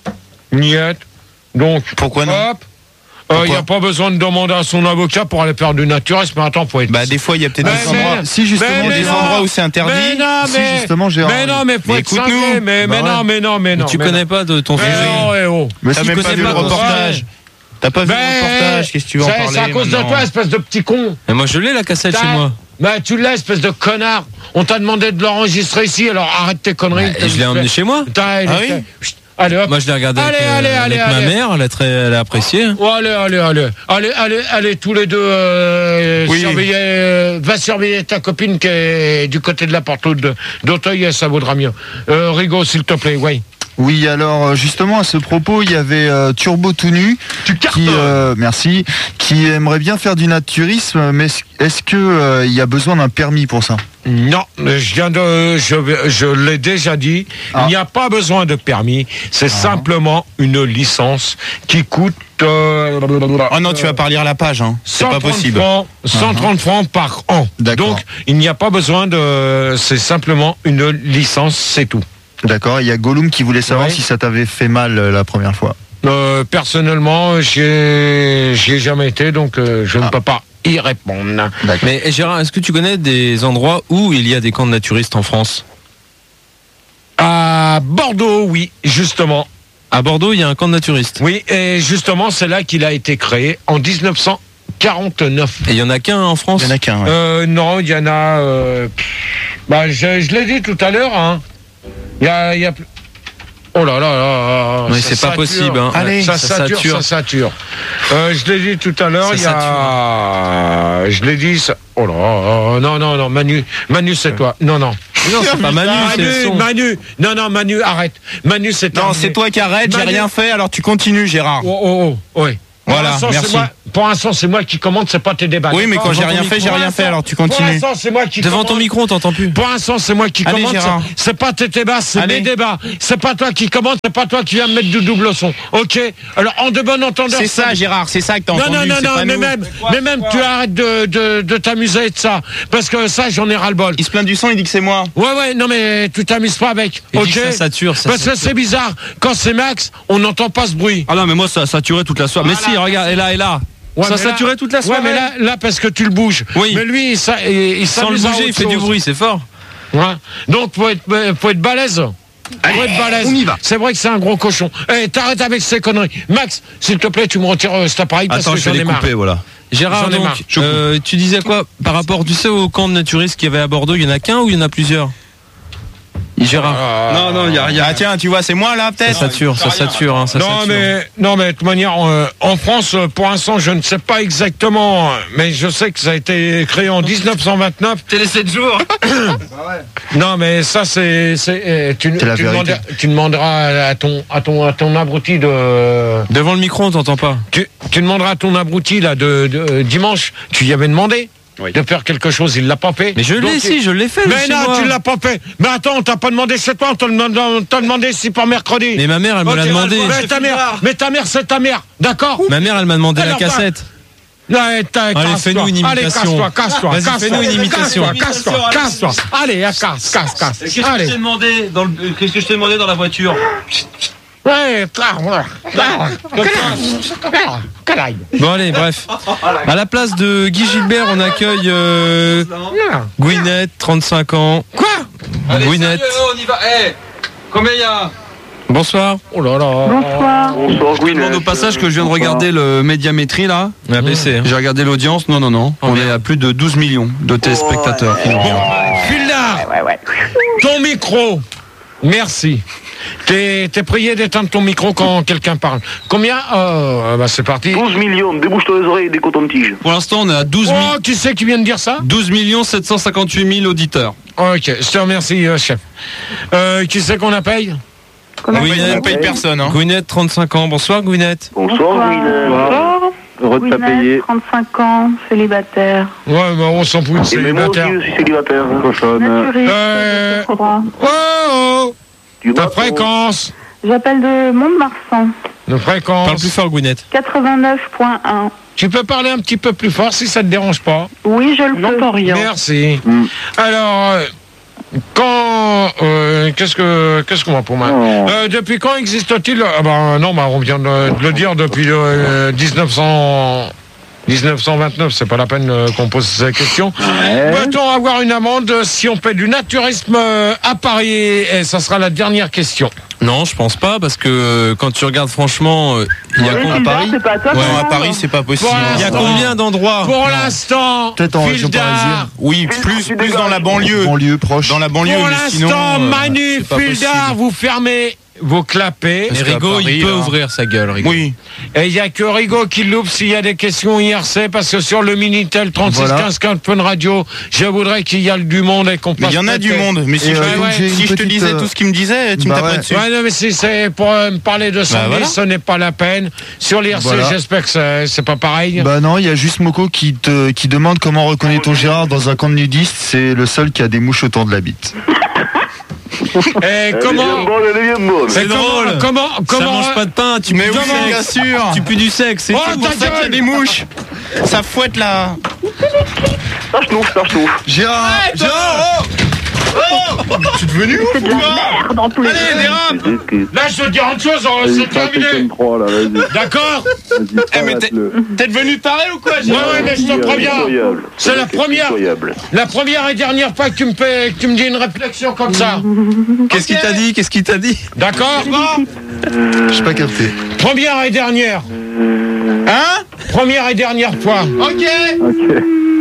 Speaker 2: niet. Donc,
Speaker 1: pourquoi non?
Speaker 2: Hop, il n'y euh, a pas besoin de demander à son avocat pour aller faire du naturisme. Mais attends, faut être...
Speaker 1: Bah, des fois, il y a peut-être des endroits.
Speaker 3: Si, justement,
Speaker 1: mais, des
Speaker 3: mais
Speaker 1: endroits où c'est interdit.
Speaker 2: Mais non, mais.
Speaker 3: Si, justement, Gérard.
Speaker 2: Mais non, mais faut
Speaker 1: mais
Speaker 2: être cinglé. Mais, bah mais ouais. non, mais non, mais non.
Speaker 4: Mais tu
Speaker 2: mais
Speaker 4: connais
Speaker 2: non.
Speaker 4: pas de ton
Speaker 2: mais
Speaker 4: sujet.
Speaker 2: Non, eh oh.
Speaker 1: Mais t'as si même pas vu le reportage. T'as pas vu le reportage. Qu'est-ce que tu veux en parler?
Speaker 2: C'est à cause
Speaker 1: maintenant.
Speaker 2: de toi, espèce de petit con.
Speaker 4: Mais moi, je l'ai, la cassette chez moi.
Speaker 2: Bah, tu l'as, espèce de connard. On t'a demandé de l'enregistrer ici, alors arrête tes conneries.
Speaker 4: Bah, je l'ai emmené chez moi.
Speaker 2: Ah oui. Allez, hop.
Speaker 4: Moi, je l'ai regardé
Speaker 2: allez,
Speaker 4: avec,
Speaker 2: allez,
Speaker 4: euh,
Speaker 2: allez,
Speaker 4: avec
Speaker 2: allez.
Speaker 4: ma mère, elle a, très, elle a apprécié.
Speaker 2: Oh, allez, allez, allez. Allez, allez, allez, tous les deux, euh, oui. surveiller, euh, va surveiller ta copine qui est du côté de la porte de, d'Auteuil, ça vaudra mieux. Euh, Rigaud, s'il te plaît, oui.
Speaker 3: Oui, alors justement à ce propos, il y avait euh, Turbo tout nu, qui, euh, merci, qui aimerait bien faire du naturisme, mais est-ce que euh, il y a besoin d'un permis pour ça?
Speaker 2: Non, je viens de, je, je l'ai déjà dit, ah. il n'y a pas besoin de permis, c'est ah. simplement une licence qui coûte. Euh,
Speaker 1: oh non, tu vas pas relire la page, hein. C'est pas possible.
Speaker 2: Francs, cent trente uh-huh. francs par an. Donc, il n'y a pas besoin de, c'est simplement une licence, c'est tout.
Speaker 3: D'accord, il y a Gollum qui voulait savoir
Speaker 2: ouais.
Speaker 3: si ça t'avait fait mal euh, la première fois.
Speaker 2: Euh, personnellement, j'y ai, j'y ai jamais été, donc euh, je ah. ne peux pas y répondre.
Speaker 4: Mais Gérard, est-ce que tu connais des endroits où il y a des camps de naturistes en France?
Speaker 2: À Bordeaux, oui, justement.
Speaker 4: À Bordeaux, il y a un camp de naturistes.
Speaker 2: Oui, et justement, c'est là qu'il a été créé en dix-neuf cent quarante-neuf.
Speaker 4: Et il y en a qu'un en France?
Speaker 1: Il y en a qu'un, ouais.
Speaker 2: Euh, non, il y en a... Euh, bah, je, je l'ai dit tout à l'heure, hein. Il y a... Il y a oh là là là,
Speaker 4: oui, c'est pas possible. Hein.
Speaker 2: Allez, ça, ça sature, sature, ça sature. Euh, je l'ai dit tout à l'heure, il y a... Je l'ai dit, ça... Oh là, non, non, non, Manu, Manu, c'est toi. Non, non.
Speaker 4: Non, c'est pas Manu, c'est le son.
Speaker 2: Manu, non, non, Manu, arrête. Manu, c'est
Speaker 1: Non, c'est toi qui arrête, j'ai rien fait, alors tu continues, Gérard.
Speaker 2: Oh, oh, oh, oui.
Speaker 1: Voilà, merci.
Speaker 2: Moi, pour l'instant, c'est moi qui commande, c'est pas tes débats.
Speaker 1: Oui, mais quand j'ai rien fait, j'ai rien fait, alors tu continues.
Speaker 2: Pour l'instant, c'est moi qui
Speaker 4: Devant
Speaker 2: commande.
Speaker 4: ton micro, on t'entend plus.
Speaker 2: Pour l'instant, c'est moi qui
Speaker 1: Allez,
Speaker 2: commande.
Speaker 1: Gérard.
Speaker 2: C'est pas tes débats, c'est
Speaker 1: Allez.
Speaker 2: mes débats. C'est pas toi qui commande, c'est pas toi qui viens me mettre du double son. Ok? Alors, en de bon entendeur.
Speaker 1: C'est ça, Gérard, c'est ça que t'as
Speaker 2: Non,
Speaker 1: entendu.
Speaker 2: non, non,
Speaker 1: c'est
Speaker 2: non,
Speaker 1: pas
Speaker 2: mais
Speaker 1: nous.
Speaker 2: même, mais même, tu arrêtes de, de, de t'amuser de ça. Parce que ça, j'en ai ras-le-bol.
Speaker 1: Il se plaint du son, il dit que c'est moi.
Speaker 2: Ouais, ouais, non, mais tu t'amuses pas avec.
Speaker 4: Il
Speaker 2: Ok?
Speaker 4: dit que ça sature, ça
Speaker 2: Parce que
Speaker 4: sature.
Speaker 2: c'est bizarre. Quand c'est Max, on n'entend pas ce bruit.
Speaker 4: Ah non, mais moi, ça a saturé toute la soirée. Mais si, regarde, et là, et là.
Speaker 2: Ouais,
Speaker 4: ça
Speaker 2: mais là-
Speaker 4: saturait toute la soirée.
Speaker 2: Ouais, mais là, là, parce que tu le bouges.
Speaker 4: Oui.
Speaker 2: Mais lui, il, s'a- il, il
Speaker 4: Sans le
Speaker 2: s'amuse à
Speaker 4: bouger, il
Speaker 2: autre
Speaker 4: fait du
Speaker 2: chose.
Speaker 4: bruit, c'est fort.
Speaker 2: Ouais. Donc, faut être, faut être balèze. Faut être balèze.
Speaker 1: on y va.
Speaker 2: C'est vrai que c'est un gros cochon. Eh, t'arrêtes avec ces conneries. Max, s'il te plaît, tu me retires euh, cet appareil parce
Speaker 4: Attends,
Speaker 2: que
Speaker 4: je vais
Speaker 2: j'en ai
Speaker 4: les
Speaker 2: marre.
Speaker 4: couper, voilà. Gérard,
Speaker 2: J'en ai
Speaker 4: donc,
Speaker 2: marre. Je
Speaker 4: euh, tu disais quoi par rapport, tu sais, au camp de naturistes qu'il y avait à Bordeaux, il y en a qu'un ou il y en a plusieurs? Gérard.
Speaker 1: Non, non, il y a rien. Ah, tiens, tu vois, c'est moi là, peut-être.
Speaker 4: Ça sature, ça sature, hein, ça
Speaker 2: Non
Speaker 4: sature.
Speaker 2: mais, non mais de toute manière, euh, en France, euh, pour l'instant, je ne sais pas exactement, euh, mais je sais que ça a été créé en dix-neuf cent vingt-neuf.
Speaker 1: T'es les sept jours.
Speaker 2: Non mais ça c'est, c'est euh, tu,
Speaker 3: C'est la
Speaker 2: tu,
Speaker 3: vérité.
Speaker 2: demanderas, tu demanderas à ton, à ton, à ton abruti de,
Speaker 4: Devant le micro, on t'entend pas.
Speaker 2: tu, tu demanderas à ton abruti là de, de euh, dimanche. Tu y avais demandé
Speaker 1: Oui.
Speaker 2: de faire quelque chose, il l'a pas fait.
Speaker 4: Mais je
Speaker 2: Donc,
Speaker 4: l'ai,
Speaker 2: il-
Speaker 4: si, je l'ai fait. le
Speaker 2: Mais
Speaker 4: chez
Speaker 2: non,
Speaker 4: moi.
Speaker 2: tu l'as pas fait. Mais attends, on t'a pas demandé chez toi, on t'a demandé, on t'a demandé si pour mercredi.
Speaker 4: Mais ma mère, elle me l'a
Speaker 2: Ok,
Speaker 4: demandé.
Speaker 2: Mais ta mère, mais ta mère, c'est ta mère, d'accord?
Speaker 4: Ma mère, elle m'a demandé la
Speaker 2: Alors,
Speaker 4: cassette.
Speaker 2: Allez, t'as- casse-toi.
Speaker 4: fais-nous une
Speaker 2: Allez,
Speaker 4: imitation.
Speaker 2: casse-toi, casse-toi,
Speaker 4: Vas-y,
Speaker 2: casse-toi.
Speaker 4: fais-nous une imitation.
Speaker 2: Casse-toi, casse-toi, casse-toi. Allez, casse, casse, casse.
Speaker 11: Qu'est-ce que
Speaker 2: Allez.
Speaker 11: je t'ai demandé dans le... Qu'est-ce que je t'ai demandé dans la voiture?
Speaker 2: Ouais, là, voilà. Là, là, canaille.
Speaker 4: Bon, allez, bref. À la place de Guy Gilbert, on accueille euh,
Speaker 2: Là.
Speaker 4: Gwyneth, trente-cinq ans.
Speaker 2: Quoi?
Speaker 11: Allez,
Speaker 4: Gwyneth.
Speaker 11: sérieux, on y va. Eh, combien il y a?
Speaker 4: Bonsoir.
Speaker 2: Oh là là.
Speaker 7: Bonsoir.
Speaker 6: Bonsoir,
Speaker 12: Je demande au passage que je viens de regarder le médiamétrie là.
Speaker 4: On a baissé. hein.
Speaker 12: J'ai regardé l'audience. Non, non, non. On est à plus de douze millions de téléspectateurs qui nous regardent.
Speaker 2: Filda, ton micro. Merci. T'es, t'es prié d'éteindre ton micro quand quelqu'un parle. Combien? euh, bah c'est parti.
Speaker 9: douze millions, débouche-toi les oreilles et des cotons-tiges.
Speaker 12: Pour l'instant, on est à douze
Speaker 2: Oh, qui c'est qui vient de dire ça?
Speaker 12: millions sept cent cinquante-huit mille auditeurs.
Speaker 2: Ok, je te remercie, euh, chef. Euh, qui c'est qu'on appelle?
Speaker 7: Comment
Speaker 4: Gwyneth,
Speaker 1: On paye personne. Hein.
Speaker 4: Gwyneth, trente-cinq ans. Bonsoir, Gwyneth.
Speaker 9: Bonsoir, Gwyneth.
Speaker 7: Bonsoir.
Speaker 6: Heureux de pas
Speaker 7: Gwyneth,
Speaker 6: payer.
Speaker 7: trente-cinq ans, célibataire.
Speaker 2: Ouais, bah on s'en fout de
Speaker 9: Et mais moi aussi,
Speaker 2: célibataire.
Speaker 9: je suis célibataire.
Speaker 6: Cochonne.
Speaker 7: Naturiste,
Speaker 2: Euh,
Speaker 7: je crois.
Speaker 2: Oh, oh,
Speaker 9: Tu
Speaker 2: ta
Speaker 9: vas,
Speaker 2: fréquence.
Speaker 7: J'appelle de Mont-de-Marsan,
Speaker 2: De
Speaker 4: Parle
Speaker 2: fréquence.
Speaker 4: plus fort, Gwyneth.
Speaker 7: quatre-vingt-neuf point un.
Speaker 2: Tu peux parler un petit peu plus fort si ça te dérange pas.
Speaker 7: Oui, je le peux.
Speaker 10: N'entends rien.
Speaker 2: Merci.
Speaker 6: Mm.
Speaker 2: Alors, euh, quand euh, qu'est-ce que qu'est-ce qu'on va pour moi
Speaker 6: Non.
Speaker 2: euh, Depuis quand existe-t-il ah ben, non, bah, on vient de, de le dire depuis euh, dix-neuf cents. dix-neuf cent vingt-neuf, c'est pas la peine euh, qu'on pose ces questions.
Speaker 6: Ouais.
Speaker 2: Peut-on avoir une amende si on fait du naturisme euh, à Paris? Et ça sera la dernière question.
Speaker 4: Non, je pense pas, parce que euh, quand tu regardes franchement, euh, il y a
Speaker 7: Oui,
Speaker 4: con- à
Speaker 7: Gilbert,
Speaker 4: Paris.
Speaker 7: c'est pas toi
Speaker 1: Ouais,
Speaker 7: qui
Speaker 1: à
Speaker 7: m'as-
Speaker 1: Paris, c'est pas possible.
Speaker 2: Voilà.
Speaker 4: Il y a combien d'endroits?
Speaker 2: Pour l'instant,
Speaker 3: Peut-être en région
Speaker 2: Filda,
Speaker 3: parisienne.
Speaker 1: Oui, plus, plus dans la banlieue.
Speaker 3: Banlieue proche.
Speaker 1: Dans la banlieue,
Speaker 2: pour
Speaker 1: mais sinon.
Speaker 2: l'instant,
Speaker 1: euh,
Speaker 2: Manu,
Speaker 1: c'est pas
Speaker 2: Filda,
Speaker 1: possible.
Speaker 2: vous fermez vos clapets.
Speaker 4: Et
Speaker 1: Parce qu'à
Speaker 4: Rigaud,
Speaker 1: Paris,
Speaker 4: il peut
Speaker 1: hein.
Speaker 4: ouvrir sa gueule, Rigaud.
Speaker 1: Oui.
Speaker 2: Et il n'y a que Rigaud qui loupe s'il y a des questions I R C, parce que sur le Minitel trente-six
Speaker 3: Voilà.
Speaker 2: quinze quinze Fun Radio, je voudrais qu'il y ait du monde et qu'on
Speaker 1: Mais
Speaker 2: passe.
Speaker 1: il y en a du
Speaker 2: peut-être-
Speaker 1: monde. Mais si,
Speaker 3: Et,
Speaker 1: je,
Speaker 3: euh,
Speaker 1: te-
Speaker 3: donc, j'ai
Speaker 1: si
Speaker 3: une
Speaker 1: je te
Speaker 3: petite,
Speaker 1: disais
Speaker 3: euh,
Speaker 1: tout ce qu'il me disait, tu me
Speaker 3: bah
Speaker 1: taperais
Speaker 3: ouais.
Speaker 1: dessus.
Speaker 2: Ouais, non, mais si c'est pour euh, me parler de samedi,
Speaker 1: voilà.
Speaker 2: ce n'est pas la peine. Sur l'I R C,
Speaker 3: Voilà.
Speaker 2: j'espère que c'est, c'est pas pareil.
Speaker 3: Bah non, il y a juste Moko qui te qui demande comment reconnaît-on Gérard dans un camp de nudistes. C'est le seul qui a des mouches autour de la bite.
Speaker 2: Et
Speaker 9: Elle est
Speaker 2: comment.
Speaker 9: bien bonne, elle est bien bonne.
Speaker 2: C'est drôle. Comment,
Speaker 4: Ça
Speaker 2: comment,
Speaker 4: mange pas de pain, tu
Speaker 1: Mais
Speaker 4: pues
Speaker 1: oui,
Speaker 4: du
Speaker 1: bien
Speaker 4: sexe.
Speaker 1: sûr.
Speaker 4: Tu pues du sexe, c'est
Speaker 2: Oh,
Speaker 4: tout.
Speaker 1: C'est pour
Speaker 2: ta
Speaker 1: ça qu'il y a
Speaker 2: gueule.
Speaker 1: des mouches. Ça fouette là.
Speaker 9: Ça, je trouve, ça, je trouve.
Speaker 3: Gérard, Gérard,
Speaker 2: Oh, tu es devenu ouf ou quoi? Allez, dérape. Là, je te dis une chose, c'est terminé. D'accord? Eh, mais t'es devenu taré ou quoi? Ouais, ouais, mais je te préviens. C'est la première, la première et dernière fois que tu me fais, que tu me dis une réflexion comme ça.
Speaker 4: Qu'est-ce qu'il t'a dit? Qu'est-ce qu'il t'a dit?
Speaker 2: D'accord?
Speaker 3: Je suis pas capté.
Speaker 2: Première et dernière. Hein? Première et dernière fois. Ok.
Speaker 3: Ok.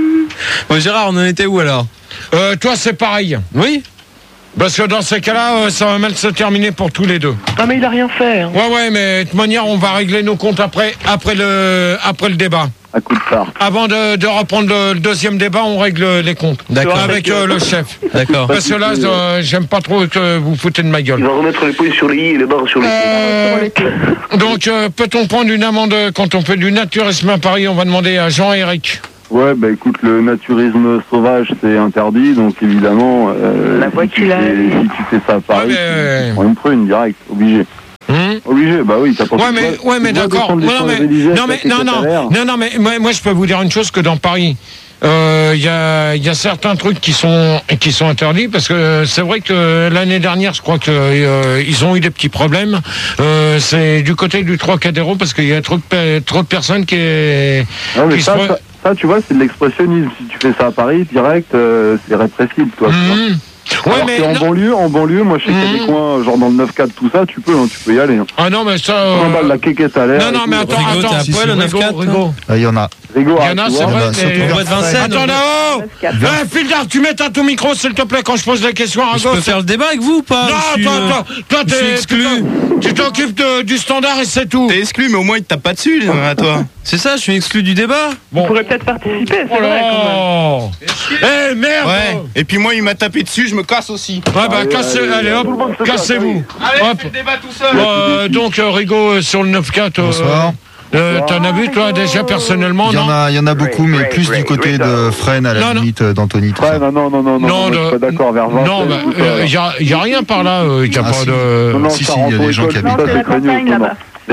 Speaker 4: Bon, Gérard, on en était où alors?
Speaker 2: Euh, toi, c'est pareil.
Speaker 4: Oui.
Speaker 2: Parce que dans ces cas-là, euh, ça va mal se terminer pour tous les deux.
Speaker 10: Non, mais il a rien fait. Hein.
Speaker 2: Ouais, ouais, mais de toute manière, on va régler nos comptes après, après le, après le débat.
Speaker 6: À coup de phare.
Speaker 2: Avant de, de reprendre le, le deuxième débat, on règle les comptes.
Speaker 4: D'accord.
Speaker 2: Avec euh, le chef.
Speaker 4: D'accord.
Speaker 2: Parce que là, euh, j'aime pas trop que vous foutez de ma gueule.
Speaker 9: Il va remettre les points sur les i et les barres sur les i.
Speaker 2: Euh, donc, euh, peut-on prendre une amende quand on fait du naturisme à Paris? On va demander à Jean-Éric.
Speaker 6: Ouais, bah écoute, le naturisme sauvage, c'est interdit, donc évidemment, euh,
Speaker 7: La voix
Speaker 6: si, tu
Speaker 7: qu'il a.
Speaker 6: fais, si tu fais ça à Paris,
Speaker 2: Ouais, mais-
Speaker 6: tu prends une prune direct, obligé.
Speaker 2: Hum
Speaker 6: Obligé, bah oui, t'as pas
Speaker 2: Ouais, mais, ouais, mais d'accord. Non, non, mais, non, mais, non, non, non, non, mais moi, moi, je peux vous dire une chose, que dans Paris, il euh, y, a, y a certains trucs qui sont qui sont interdits, parce que c'est vrai que l'année dernière, je crois que euh, ils ont eu des petits problèmes. Euh, c'est du côté du Trocadéro, parce qu'il y a trop de, trop de personnes qui,
Speaker 6: Non, mais
Speaker 2: qui
Speaker 6: ça,
Speaker 2: se...
Speaker 6: ça, ça, tu vois, c'est de l'expressionnisme. Si tu fais ça à Paris, direct, euh, c'est répressible, toi. tu vois.
Speaker 2: Mmh. Ouais,
Speaker 6: Alors
Speaker 2: mais
Speaker 6: que en
Speaker 2: non.
Speaker 6: banlieue, en banlieue, moi je sais qu'il y a des coins, genre dans le neuf quatre, tout ça, tu peux, hein, tu peux y aller. Hein.
Speaker 2: Ah non, mais ça.
Speaker 6: Euh...
Speaker 2: Euh...
Speaker 6: la quéquette à l'air.
Speaker 2: Non, non, mais attends,
Speaker 4: Rigaud,
Speaker 2: attends.
Speaker 4: t'es à poil, le neuf quatre,
Speaker 2: Rigaud.
Speaker 3: Il y en a.
Speaker 6: Rigaud,
Speaker 2: Il y en a, c'est vrai.
Speaker 3: surtout vers Vincennes.
Speaker 2: Attends là-haut. Eh, Fildar, tu mets ton micro, s'il te plaît, quand je pose la question à
Speaker 4: Je
Speaker 2: Rigaud.
Speaker 4: peux faire le débat avec vous ou pas?
Speaker 2: Non,
Speaker 4: Je suis,
Speaker 2: toi,
Speaker 4: euh,
Speaker 2: toi, toi,
Speaker 4: je suis
Speaker 2: t'es
Speaker 4: exclu.
Speaker 2: Tu t'occupes de- du standard et c'est tout.
Speaker 1: T'es exclu, mais au moins il te tape pas dessus, à toi.
Speaker 4: C'est ça, je suis exclu du débat.
Speaker 10: On pourrait peut-être participer, c'est
Speaker 2: Oh
Speaker 10: vrai, quand même.
Speaker 2: là. Eh merde.
Speaker 1: Ouais. Et puis moi, il m'a tapé dessus, je me casse aussi.
Speaker 2: Ouais, bah, cassez, allez, hop, cassez-vous.
Speaker 1: Allez,
Speaker 2: Hop.
Speaker 1: fais le débat tout seul.
Speaker 2: Euh, donc, euh, Rigaud, euh, sur le neuf quatre.
Speaker 3: Bonsoir.
Speaker 2: Euh, T'en as vu, toi, déjà, personnellement,
Speaker 3: Il y en
Speaker 2: non?
Speaker 3: a, il y en a beaucoup, mais plus du côté de Fresnes, à la
Speaker 2: Non, non.
Speaker 3: limite euh, d'Antony. tout
Speaker 6: Ouais,
Speaker 3: ça.
Speaker 6: non, non, non, non, non,
Speaker 2: Non,
Speaker 6: moi, je suis
Speaker 2: de-
Speaker 6: pas d'accord, vers vingt.
Speaker 2: Non, bah, euh, y a, y a rien par là, il euh, y a
Speaker 3: Ah,
Speaker 2: pas
Speaker 3: si.
Speaker 2: de...
Speaker 6: Non, non,
Speaker 3: Si,
Speaker 6: ça
Speaker 3: si, il y a
Speaker 6: rentre
Speaker 3: des gens
Speaker 6: au
Speaker 3: qui
Speaker 6: école,
Speaker 3: habitent.
Speaker 7: Non,
Speaker 6: ça,
Speaker 7: c'est la
Speaker 6: craignos,
Speaker 7: campagne
Speaker 6: non, non.
Speaker 7: là-bas.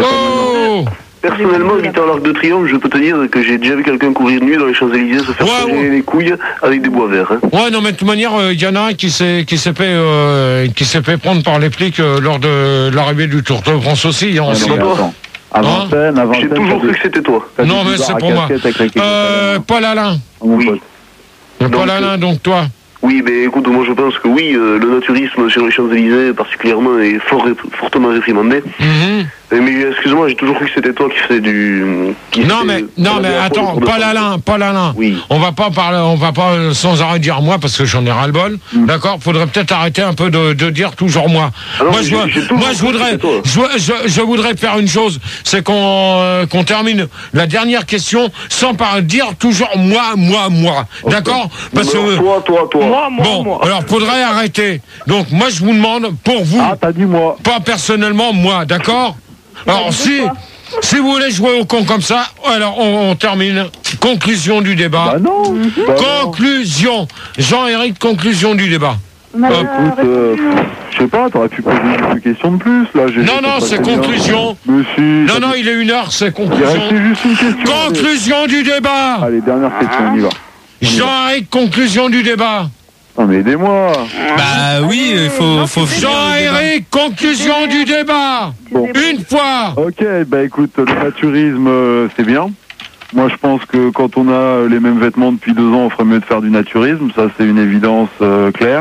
Speaker 2: Oh.
Speaker 9: Personnellement, habitant à l'Arc de Triomphe, je peux te dire que j'ai déjà vu quelqu'un courir nu dans les Champs-Élysées se faire
Speaker 2: Ouais,
Speaker 9: serrer
Speaker 2: ouais.
Speaker 9: les couilles avec des bois verts. Hein.
Speaker 2: Ouais, non, mais de toute manière, il y en a un qui s'est qui s'est fait euh, qui s'est fait prendre par les flics euh, lors de l'arrivée du Tour de France aussi. Hein,
Speaker 6: Ah,
Speaker 2: aussi.
Speaker 6: non, mais attends. À Vincennes, à
Speaker 9: J'ai
Speaker 6: Vincennes,
Speaker 9: toujours
Speaker 6: t'as
Speaker 9: cru
Speaker 6: des-
Speaker 9: que c'était toi.
Speaker 6: t'as des
Speaker 2: Non, mais
Speaker 6: bizarres
Speaker 2: c'est
Speaker 6: à
Speaker 2: pour moi.
Speaker 6: casquette avec la quéquette à
Speaker 2: Euh,
Speaker 6: l'air.
Speaker 2: Paul Alain.
Speaker 6: Mon
Speaker 9: Oui.
Speaker 6: pote.
Speaker 2: Paul
Speaker 9: Donc,
Speaker 2: Alain, donc toi.
Speaker 9: Oui, mais écoute, moi je pense que oui, euh, le naturisme sur les Champs-Élysées particulièrement est fort, ré- fortement réprimandé.
Speaker 2: Mhm.
Speaker 9: Euh, Mais excuse-moi, j'ai toujours cru que c'était toi qui faisais du... Qui
Speaker 2: Non,
Speaker 9: faisais-
Speaker 2: mais non, mais
Speaker 9: la dernière fois,
Speaker 2: attends,
Speaker 9: le Tour de
Speaker 2: Paul
Speaker 9: France.
Speaker 2: Alain, Paul Alain.
Speaker 9: Oui.
Speaker 2: On va pas parler, on va pas euh, sans arrêt dire moi parce que j'en ai ras le bol. D'accord. Faudrait peut-être arrêter un peu de, de dire toujours moi.
Speaker 9: Ah non,
Speaker 2: moi,
Speaker 9: mais
Speaker 2: je,
Speaker 9: j'ai-
Speaker 2: vois-
Speaker 9: j'ai toujours
Speaker 2: moi, je
Speaker 9: cru que
Speaker 2: voudrais,
Speaker 9: c'était toi.
Speaker 2: je, je, je voudrais faire une chose, c'est qu'on euh, qu'on termine la dernière question sans par dire toujours moi, moi, moi. D'accord. Parce
Speaker 9: Non, mais
Speaker 2: que
Speaker 9: alors, toi, toi, toi.
Speaker 10: Moi, moi,
Speaker 2: bon,
Speaker 10: moi.
Speaker 2: alors faudrait arrêter. Donc moi, je vous demande pour vous,
Speaker 6: Ah, t'as dit moi.
Speaker 2: pas personnellement moi, d'accord. Alors si si vous voulez jouer au con comme ça, alors on, on termine. Conclusion du débat.
Speaker 6: Bah non. Bah non.
Speaker 2: Conclusion. Jean-Éric, conclusion du débat.
Speaker 7: On a
Speaker 6: Bah, écoute, euh, je sais pas, t'aurais pu poser une question de plus, là. j'ai-
Speaker 2: Non,
Speaker 6: j'ai
Speaker 2: non,
Speaker 6: pas
Speaker 2: c'est
Speaker 6: très bien.
Speaker 2: conclusion.
Speaker 6: Mais si.
Speaker 2: Non,
Speaker 6: ça
Speaker 2: non,
Speaker 6: fait-
Speaker 2: il est une heure, c'est
Speaker 6: Il restait
Speaker 2: conclusion.
Speaker 6: juste une question.
Speaker 2: Conclusion du débat.
Speaker 6: Allez, dernière question, on y va.
Speaker 2: Jean-Éric, conclusion du débat.
Speaker 6: Non, mais aidez-moi.
Speaker 4: Bah oui, il faut, faut finir le débat.
Speaker 2: Jean-Éric, conclusion du débat.
Speaker 6: Bon.
Speaker 2: Une fois.
Speaker 6: Ok, bah écoute, le naturisme, euh, c'est bien. Moi, je pense que quand on a les mêmes vêtements depuis deux ans, on ferait mieux de faire du naturisme. Ça, c'est une évidence euh, claire.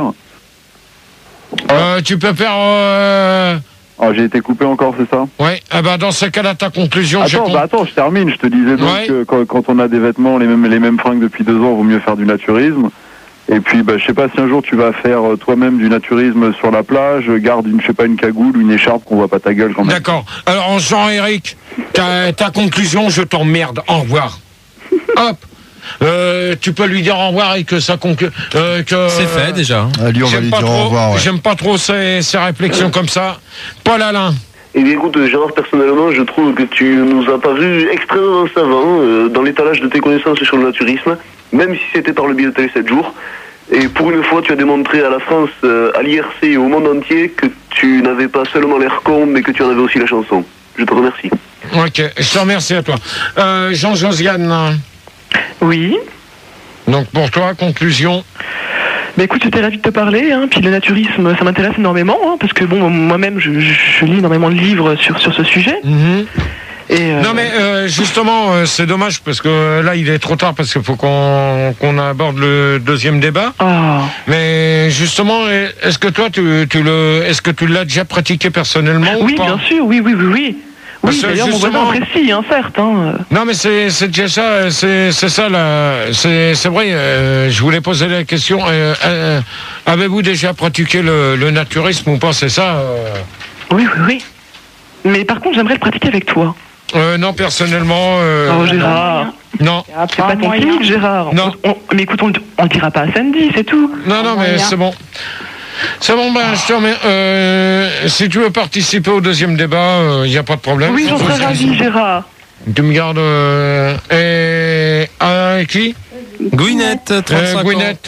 Speaker 2: Euh, tu peux faire... Euh...
Speaker 6: Ah, j'ai été coupé encore, c'est ça?
Speaker 2: Ouais, eh ben, dans ce cas-là, ta conclusion... j'ai
Speaker 6: Attends,
Speaker 2: con-
Speaker 6: bah attends, je termine. Je te disais donc
Speaker 2: Ouais.
Speaker 6: que quand, quand on a des vêtements, les mêmes, les mêmes fringues depuis deux ans, il vaut mieux faire du naturisme. Et puis, bah, je sais pas si un jour tu vas faire euh, toi-même du naturisme sur la plage, garde une, je sais pas, une cagoule ou une écharpe qu'on voit pas ta gueule quand même.
Speaker 2: D'accord. Alors, Jean-Éric, ta, ta conclusion, je t'emmerde. Au revoir. Hop. Euh, tu peux lui dire au revoir et que ça conclut. Euh, que,
Speaker 4: C'est fait déjà.
Speaker 3: Ah, lui, on va
Speaker 2: J'aime
Speaker 3: lui
Speaker 2: pas
Speaker 3: dire
Speaker 2: trop,
Speaker 3: au revoir. Ouais.
Speaker 2: j'aime pas trop ces, ces réflexions comme ça. Paul Alain.
Speaker 9: Eh bien écoute, Gérard, personnellement, je trouve que tu nous as paru extrêmement savant euh, dans l'étalage de tes connaissances sur le naturisme, même si c'était par le biais de Télé sept jours. Et pour une fois, tu as démontré à la France, euh, à l'I R C et au monde entier que tu n'avais pas seulement l'air con, mais que tu en avais aussi la chanson. Je te remercie.
Speaker 2: Ok, je te remercie à toi. Euh, Jean-Josiane.
Speaker 10: Oui.
Speaker 2: Donc pour toi, conclusion.
Speaker 10: Bah écoute, j'étais ravie de te parler, hein, puis le naturisme, ça m'intéresse énormément, hein, parce que bon, moi-même, je, je lis énormément de livres sur, sur ce sujet.
Speaker 2: Mm-hmm.
Speaker 10: Et euh...
Speaker 2: Non mais euh, justement, euh, c'est dommage parce que euh, là, il est trop tard parce qu'il faut qu'on qu'on aborde le deuxième débat.
Speaker 10: Oh.
Speaker 2: Mais justement, est-ce que toi, tu, tu le, est-ce que tu l'as déjà pratiqué personnellement
Speaker 10: Oui,
Speaker 2: ou pas?
Speaker 10: bien sûr, oui, oui, oui, oui. Oui, d'ailleurs, mon voisin apprécie, hein, certes. Hein.
Speaker 2: Non, mais c'est, c'est déjà ça, c'est, c'est ça, là. C'est, c'est vrai, euh, je voulais poser la question. Euh, euh, avez-vous déjà pratiqué le, le naturisme ou pas, c'est ça euh...
Speaker 10: Oui, oui, oui. Mais par contre, j'aimerais le pratiquer avec toi.
Speaker 2: Euh, non, personnellement... Euh...
Speaker 10: Oh, Gérard.
Speaker 2: Non.
Speaker 10: C'est pas ton clinique, Gérard.
Speaker 2: Non.
Speaker 10: On, on, mais écoute, on, on le dira pas à Sandy, c'est tout.
Speaker 2: Non, non, mais c'est bon. C'est bon, ben, je te remets. Euh, si tu veux participer au deuxième débat, il euh, n'y a pas de problème.
Speaker 10: Oui, j'en serais ravi, Gérard.
Speaker 2: Tu me gardes. Euh, et. Euh, qui
Speaker 4: Gwyneth, trente-cinq
Speaker 2: euh, Gwyneth.
Speaker 4: ans.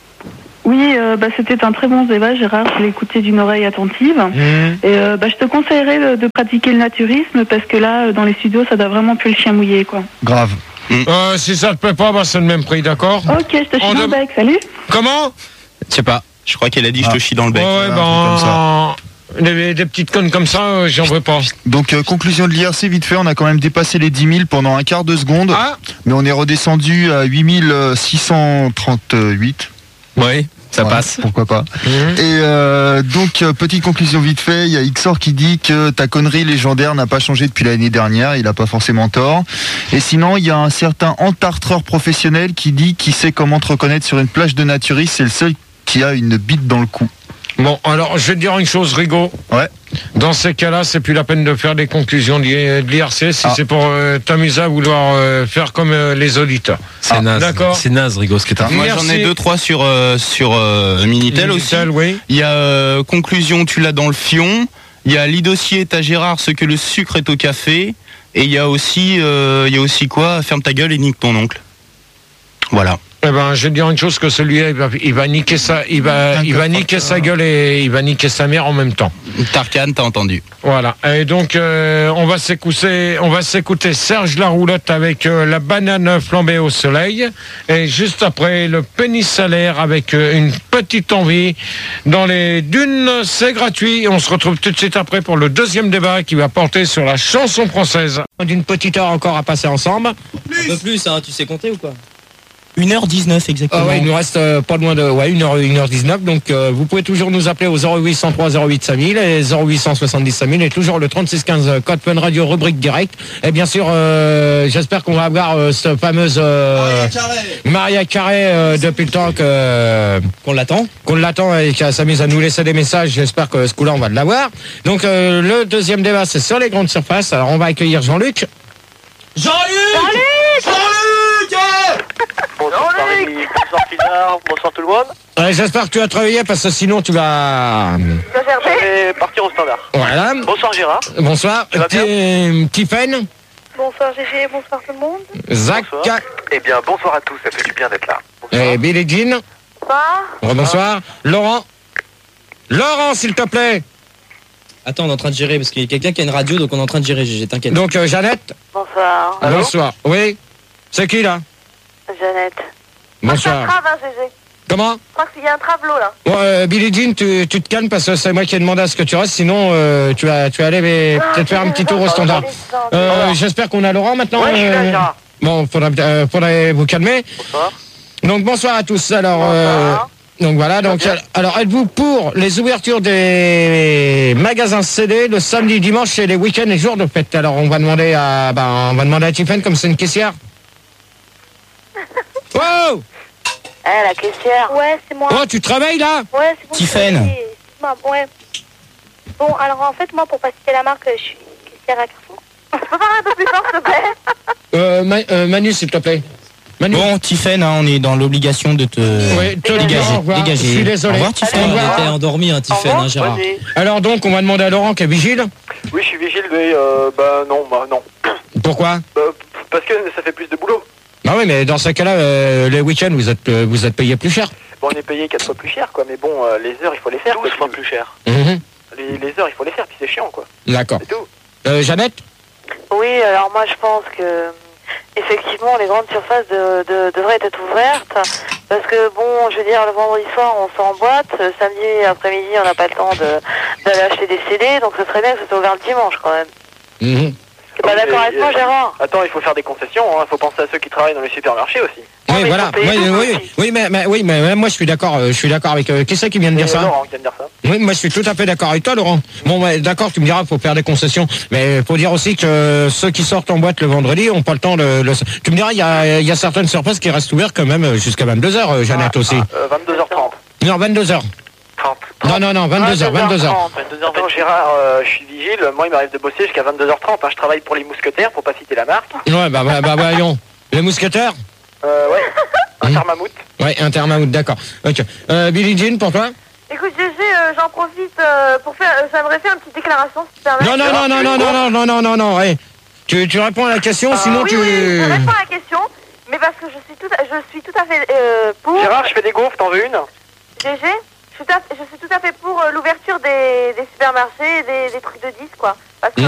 Speaker 7: Oui, euh, bah, c'était un très bon débat, Gérard. Je l'ai écouté d'une oreille attentive. Mmh. Et euh, bah, je te conseillerais de, de pratiquer le naturisme parce que là, dans les studios, ça doit vraiment plus le chien mouillé, quoi.
Speaker 3: Grave.
Speaker 2: Mmh. Euh, si ça te plaît pas, bah, c'est le même prix, d'accord?
Speaker 7: Ok, je te chie dans le bec, salut.
Speaker 2: Comment?
Speaker 1: Je sais pas. Je crois qu'elle a dit ah. je te chie dans le bec.
Speaker 2: Ouais, ben, des, des petites connes comme ça, euh, j'en veux pas.
Speaker 3: Donc, euh, conclusion de l'I R C, vite fait, on a quand même dépassé les dix mille pendant un quart de seconde.
Speaker 2: Ah.
Speaker 3: Mais on est redescendu à huit mille six cent trente-huit.
Speaker 4: Oui, ça ouais, passe.
Speaker 3: Pourquoi pas. Mmh. Et euh, donc, euh, petite conclusion vite fait, il y a Xor qui dit que ta connerie légendaire n'a pas changé depuis l'année dernière, il n'a pas forcément tort. Et sinon, il y a un certain entartreur professionnel qui dit qu'il sait comment te reconnaître sur une plage de naturisme, c'est le seul qui a une bite dans le cou.
Speaker 2: Bon, alors je vais te dire une chose, Rigaud.
Speaker 3: Ouais.
Speaker 2: Dans ces cas-là, c'est plus la peine de faire des conclusions de l'I R C si ah. c'est pour euh, t'amuser à vouloir euh, faire comme euh, les auditeurs.
Speaker 4: C'est ah, naze. D'accord. C'est naze, Rigaud, ce qui est un...
Speaker 1: Moi, j'en ai deux, trois sur, euh, sur euh, Minitel, Minitel aussi.
Speaker 2: Oui.
Speaker 1: Il y a euh, conclusion, tu l'as dans le fion. Il y a lit dossier, t'as Gérard, ce que le sucre est au café. Et il y a aussi, euh, il y a aussi quoi? Ferme ta gueule et nique ton oncle. Voilà.
Speaker 2: Eh ben, je vais te dire une chose, que celui-là, il va, il va niquer sa, il va, il va niquer sa gueule et il va niquer sa mère en même temps.
Speaker 1: Tarkan, t'as entendu.
Speaker 2: Voilà. Et donc, euh, on va s'écouter, on va s'écouter Serge Laroulotte avec euh, la banane flambée au soleil. Et juste après, le pénis salaire avec euh, une petite envie dans les dunes. C'est gratuit. On se retrouve tout de suite après pour le deuxième débat qui va porter sur la chanson française. D'une petite heure encore à passer ensemble.
Speaker 13: Plus. Un peu plus, hein. Tu sais compter ou quoi? une heure dix-neuf exactement.
Speaker 2: Ah ouais, il nous reste euh, pas loin de ouais, une heure, une heure dix-neuf, donc euh, vous pouvez toujours nous appeler au zéro huit cent trois zéro huit cinq mille et zéro huit cent soixante-dix cinq mille et toujours le trente-six quinze code Fun Radio rubrique direct. Et bien sûr, euh, j'espère qu'on va avoir euh, cette fameuse euh, Maria Carré, Maria Carré euh, depuis le temps que euh,
Speaker 13: qu'on l'attend,
Speaker 2: qu'on l'attend et qu'elle s'amuse à nous laisser des messages. J'espère que ce coup-là on va l'avoir. Donc euh, le deuxième débat c'est sur les grandes surfaces. Alors on va accueillir Jean-Luc.
Speaker 14: Jean-Luc Jean-Luc Jean-Luc
Speaker 15: Bonsoir Paris, bonsoir Pinard, bonsoir tout le monde.
Speaker 2: Ouais, j'espère que tu as travaillé parce que sinon tu vas...
Speaker 15: Je vais partir au standard.
Speaker 2: Voilà.
Speaker 15: Bonsoir Gérard.
Speaker 2: Bonsoir. Tiffen.
Speaker 16: Bonsoir Gégé, bonsoir tout le monde.
Speaker 2: Zach.
Speaker 15: Bonsoir. Eh bien bonsoir à tous, ça fait du bien d'être là. Bonsoir.
Speaker 2: Et Billy Jean.
Speaker 16: Bonsoir.
Speaker 2: Bonsoir. Laurent. Laurent, s'il te plaît.
Speaker 13: Attends, on est en train de gérer parce qu'il y a quelqu'un qui a une radio, donc on est en train de gérer, Gégé, t'inquiète.
Speaker 2: Donc euh, Jeannette.
Speaker 16: Bonsoir.
Speaker 2: Allô. Bonsoir. Oui. C'est qui là?
Speaker 16: Jeannette.
Speaker 2: Bonsoir.
Speaker 16: C'est un trave, hein, Gégé.
Speaker 2: Comment?
Speaker 16: Je crois qu'il y a un travelot là.
Speaker 2: Bon, euh, Billy Jean, tu, tu te calmes parce que c'est moi qui ai demandé à ce que tu restes, sinon euh, tu vas tu vas aller mais ah, peut-être faire un petit tour au standard. Euh, J'espère qu'on a Laurent maintenant.
Speaker 15: Ouais, je suis là, Gérard.
Speaker 2: Bon, faudra, euh, faudrait vous calmer.
Speaker 15: Bonsoir.
Speaker 2: Donc bonsoir à tous. Alors. Euh, Donc voilà, donc alors êtes-vous pour les ouvertures des magasins C D le samedi, dimanche et les week-ends et jours de fête? Alors on va demander à ben, on va demander à Tiffen comme c'est une caissière. Wow.
Speaker 16: Eh la caissière. Ouais, c'est moi.
Speaker 2: Oh, tu travailles là?
Speaker 16: Ouais, c'est moi.
Speaker 13: Tiffen.
Speaker 16: Ouais. Bon, alors en fait moi pour pas citer la marque, je suis caissière à Carrefour. Je peux parler un peu plus fort s'il te plaît?
Speaker 2: Euh, Ma euh Manu s'il te plaît. Manu.
Speaker 13: Bon, Tiffen, hein, on est dans l'obligation de te
Speaker 2: oui, te
Speaker 13: dégager.
Speaker 2: dégager. Je suis désolé.
Speaker 13: Au revoir, Tiffen. On était endormi, hein, Tiffen, hein, Gérard.
Speaker 2: Alors donc, on va demander à Laurent qui est vigile.
Speaker 15: Oui, je suis vigile, mais euh, bah non, bah non.
Speaker 2: Pourquoi?
Speaker 15: Bah, parce que ça fait plus de boulot.
Speaker 2: Ah oui, mais dans ce cas-là, euh, les week-ends, vous êtes euh, vous êtes payé plus cher.
Speaker 15: Bon, on est payé quatre fois plus cher, quoi. Mais bon, euh, les heures, il faut les faire. douze fois plus cher.
Speaker 2: Mm-hmm.
Speaker 15: Les, les heures, il faut les faire, puis c'est chiant, quoi.
Speaker 2: D'accord.
Speaker 15: C'est tout.
Speaker 2: Euh, Jeannette?
Speaker 16: Oui, alors moi je pense que effectivement les grandes surfaces de, de, devraient être ouvertes Parce que bon, je veux dire, le vendredi soir, on sort en boîte, euh, samedi après-midi, on n'a pas le temps de- d'aller acheter des C D, donc ce serait bien que ce soit ouvert le dimanche quand même.
Speaker 2: Mhm.
Speaker 16: T'es pas d'accord avec moi, Gérard?
Speaker 15: Attends, il faut faire des concessions, il hein. faut penser à ceux qui travaillent dans les supermarchés aussi.
Speaker 2: Oui, voilà. Oui, oui, oui, oui, mais, mais, oui, mais mais moi je suis d'accord. euh, Je suis d'accord avec. Euh, qui c'est qui vient de dire
Speaker 15: C'est
Speaker 2: ça?
Speaker 15: Laurent qui vient de dire ça.
Speaker 2: Oui, moi je suis tout à fait d'accord avec toi, Laurent. Bon, ouais, d'accord, tu me diras qu'il faut faire des concessions, mais faut dire aussi que ceux qui sortent en boîte le vendredi ont pas le temps. Le, le... Tu me diras, il y a, il y a certaines surfaces qui restent ouvertes quand même jusqu'à vingt-deux heures, euh, Jeannette aussi.
Speaker 15: Euh, vingt-deux heures trente.
Speaker 2: Non, vingt-deux heures. Non, non, non, vingt-deux heures, vingt-deux heures.
Speaker 15: Attends, Gérard, euh, je suis vigile, moi il m'arrive de bosser jusqu'à vingt-deux heures trente, hein. Je travaille pour les mousquetaires, pour pas citer la marque.
Speaker 2: Ouais, bah, bah, bah, voyons. Les mousquetaires?
Speaker 15: Euh, ouais. Un thermamout.
Speaker 2: Ouais, un thermamout, d'accord. Ok. Euh, Billie Jean, pour toi?
Speaker 16: Écoute, G G, euh, j'en profite euh, pour faire... Euh, j'aimerais faire une petite déclaration, si tu permets.
Speaker 2: Non, non, non, non, non, non, non, non, non, non, non, hey. Tu, tu réponds à la question, sinon
Speaker 16: oui,
Speaker 2: tu...
Speaker 16: oui, je réponds à la question, mais parce que je suis tout à, je suis tout à fait euh, pour...
Speaker 15: Gérard, je fais des gaufres, t'en veux une?
Speaker 16: G G, je suis, tout à- je suis tout à fait pour euh, l'ouverture des, des supermarchés et des, des trucs de dix, quoi.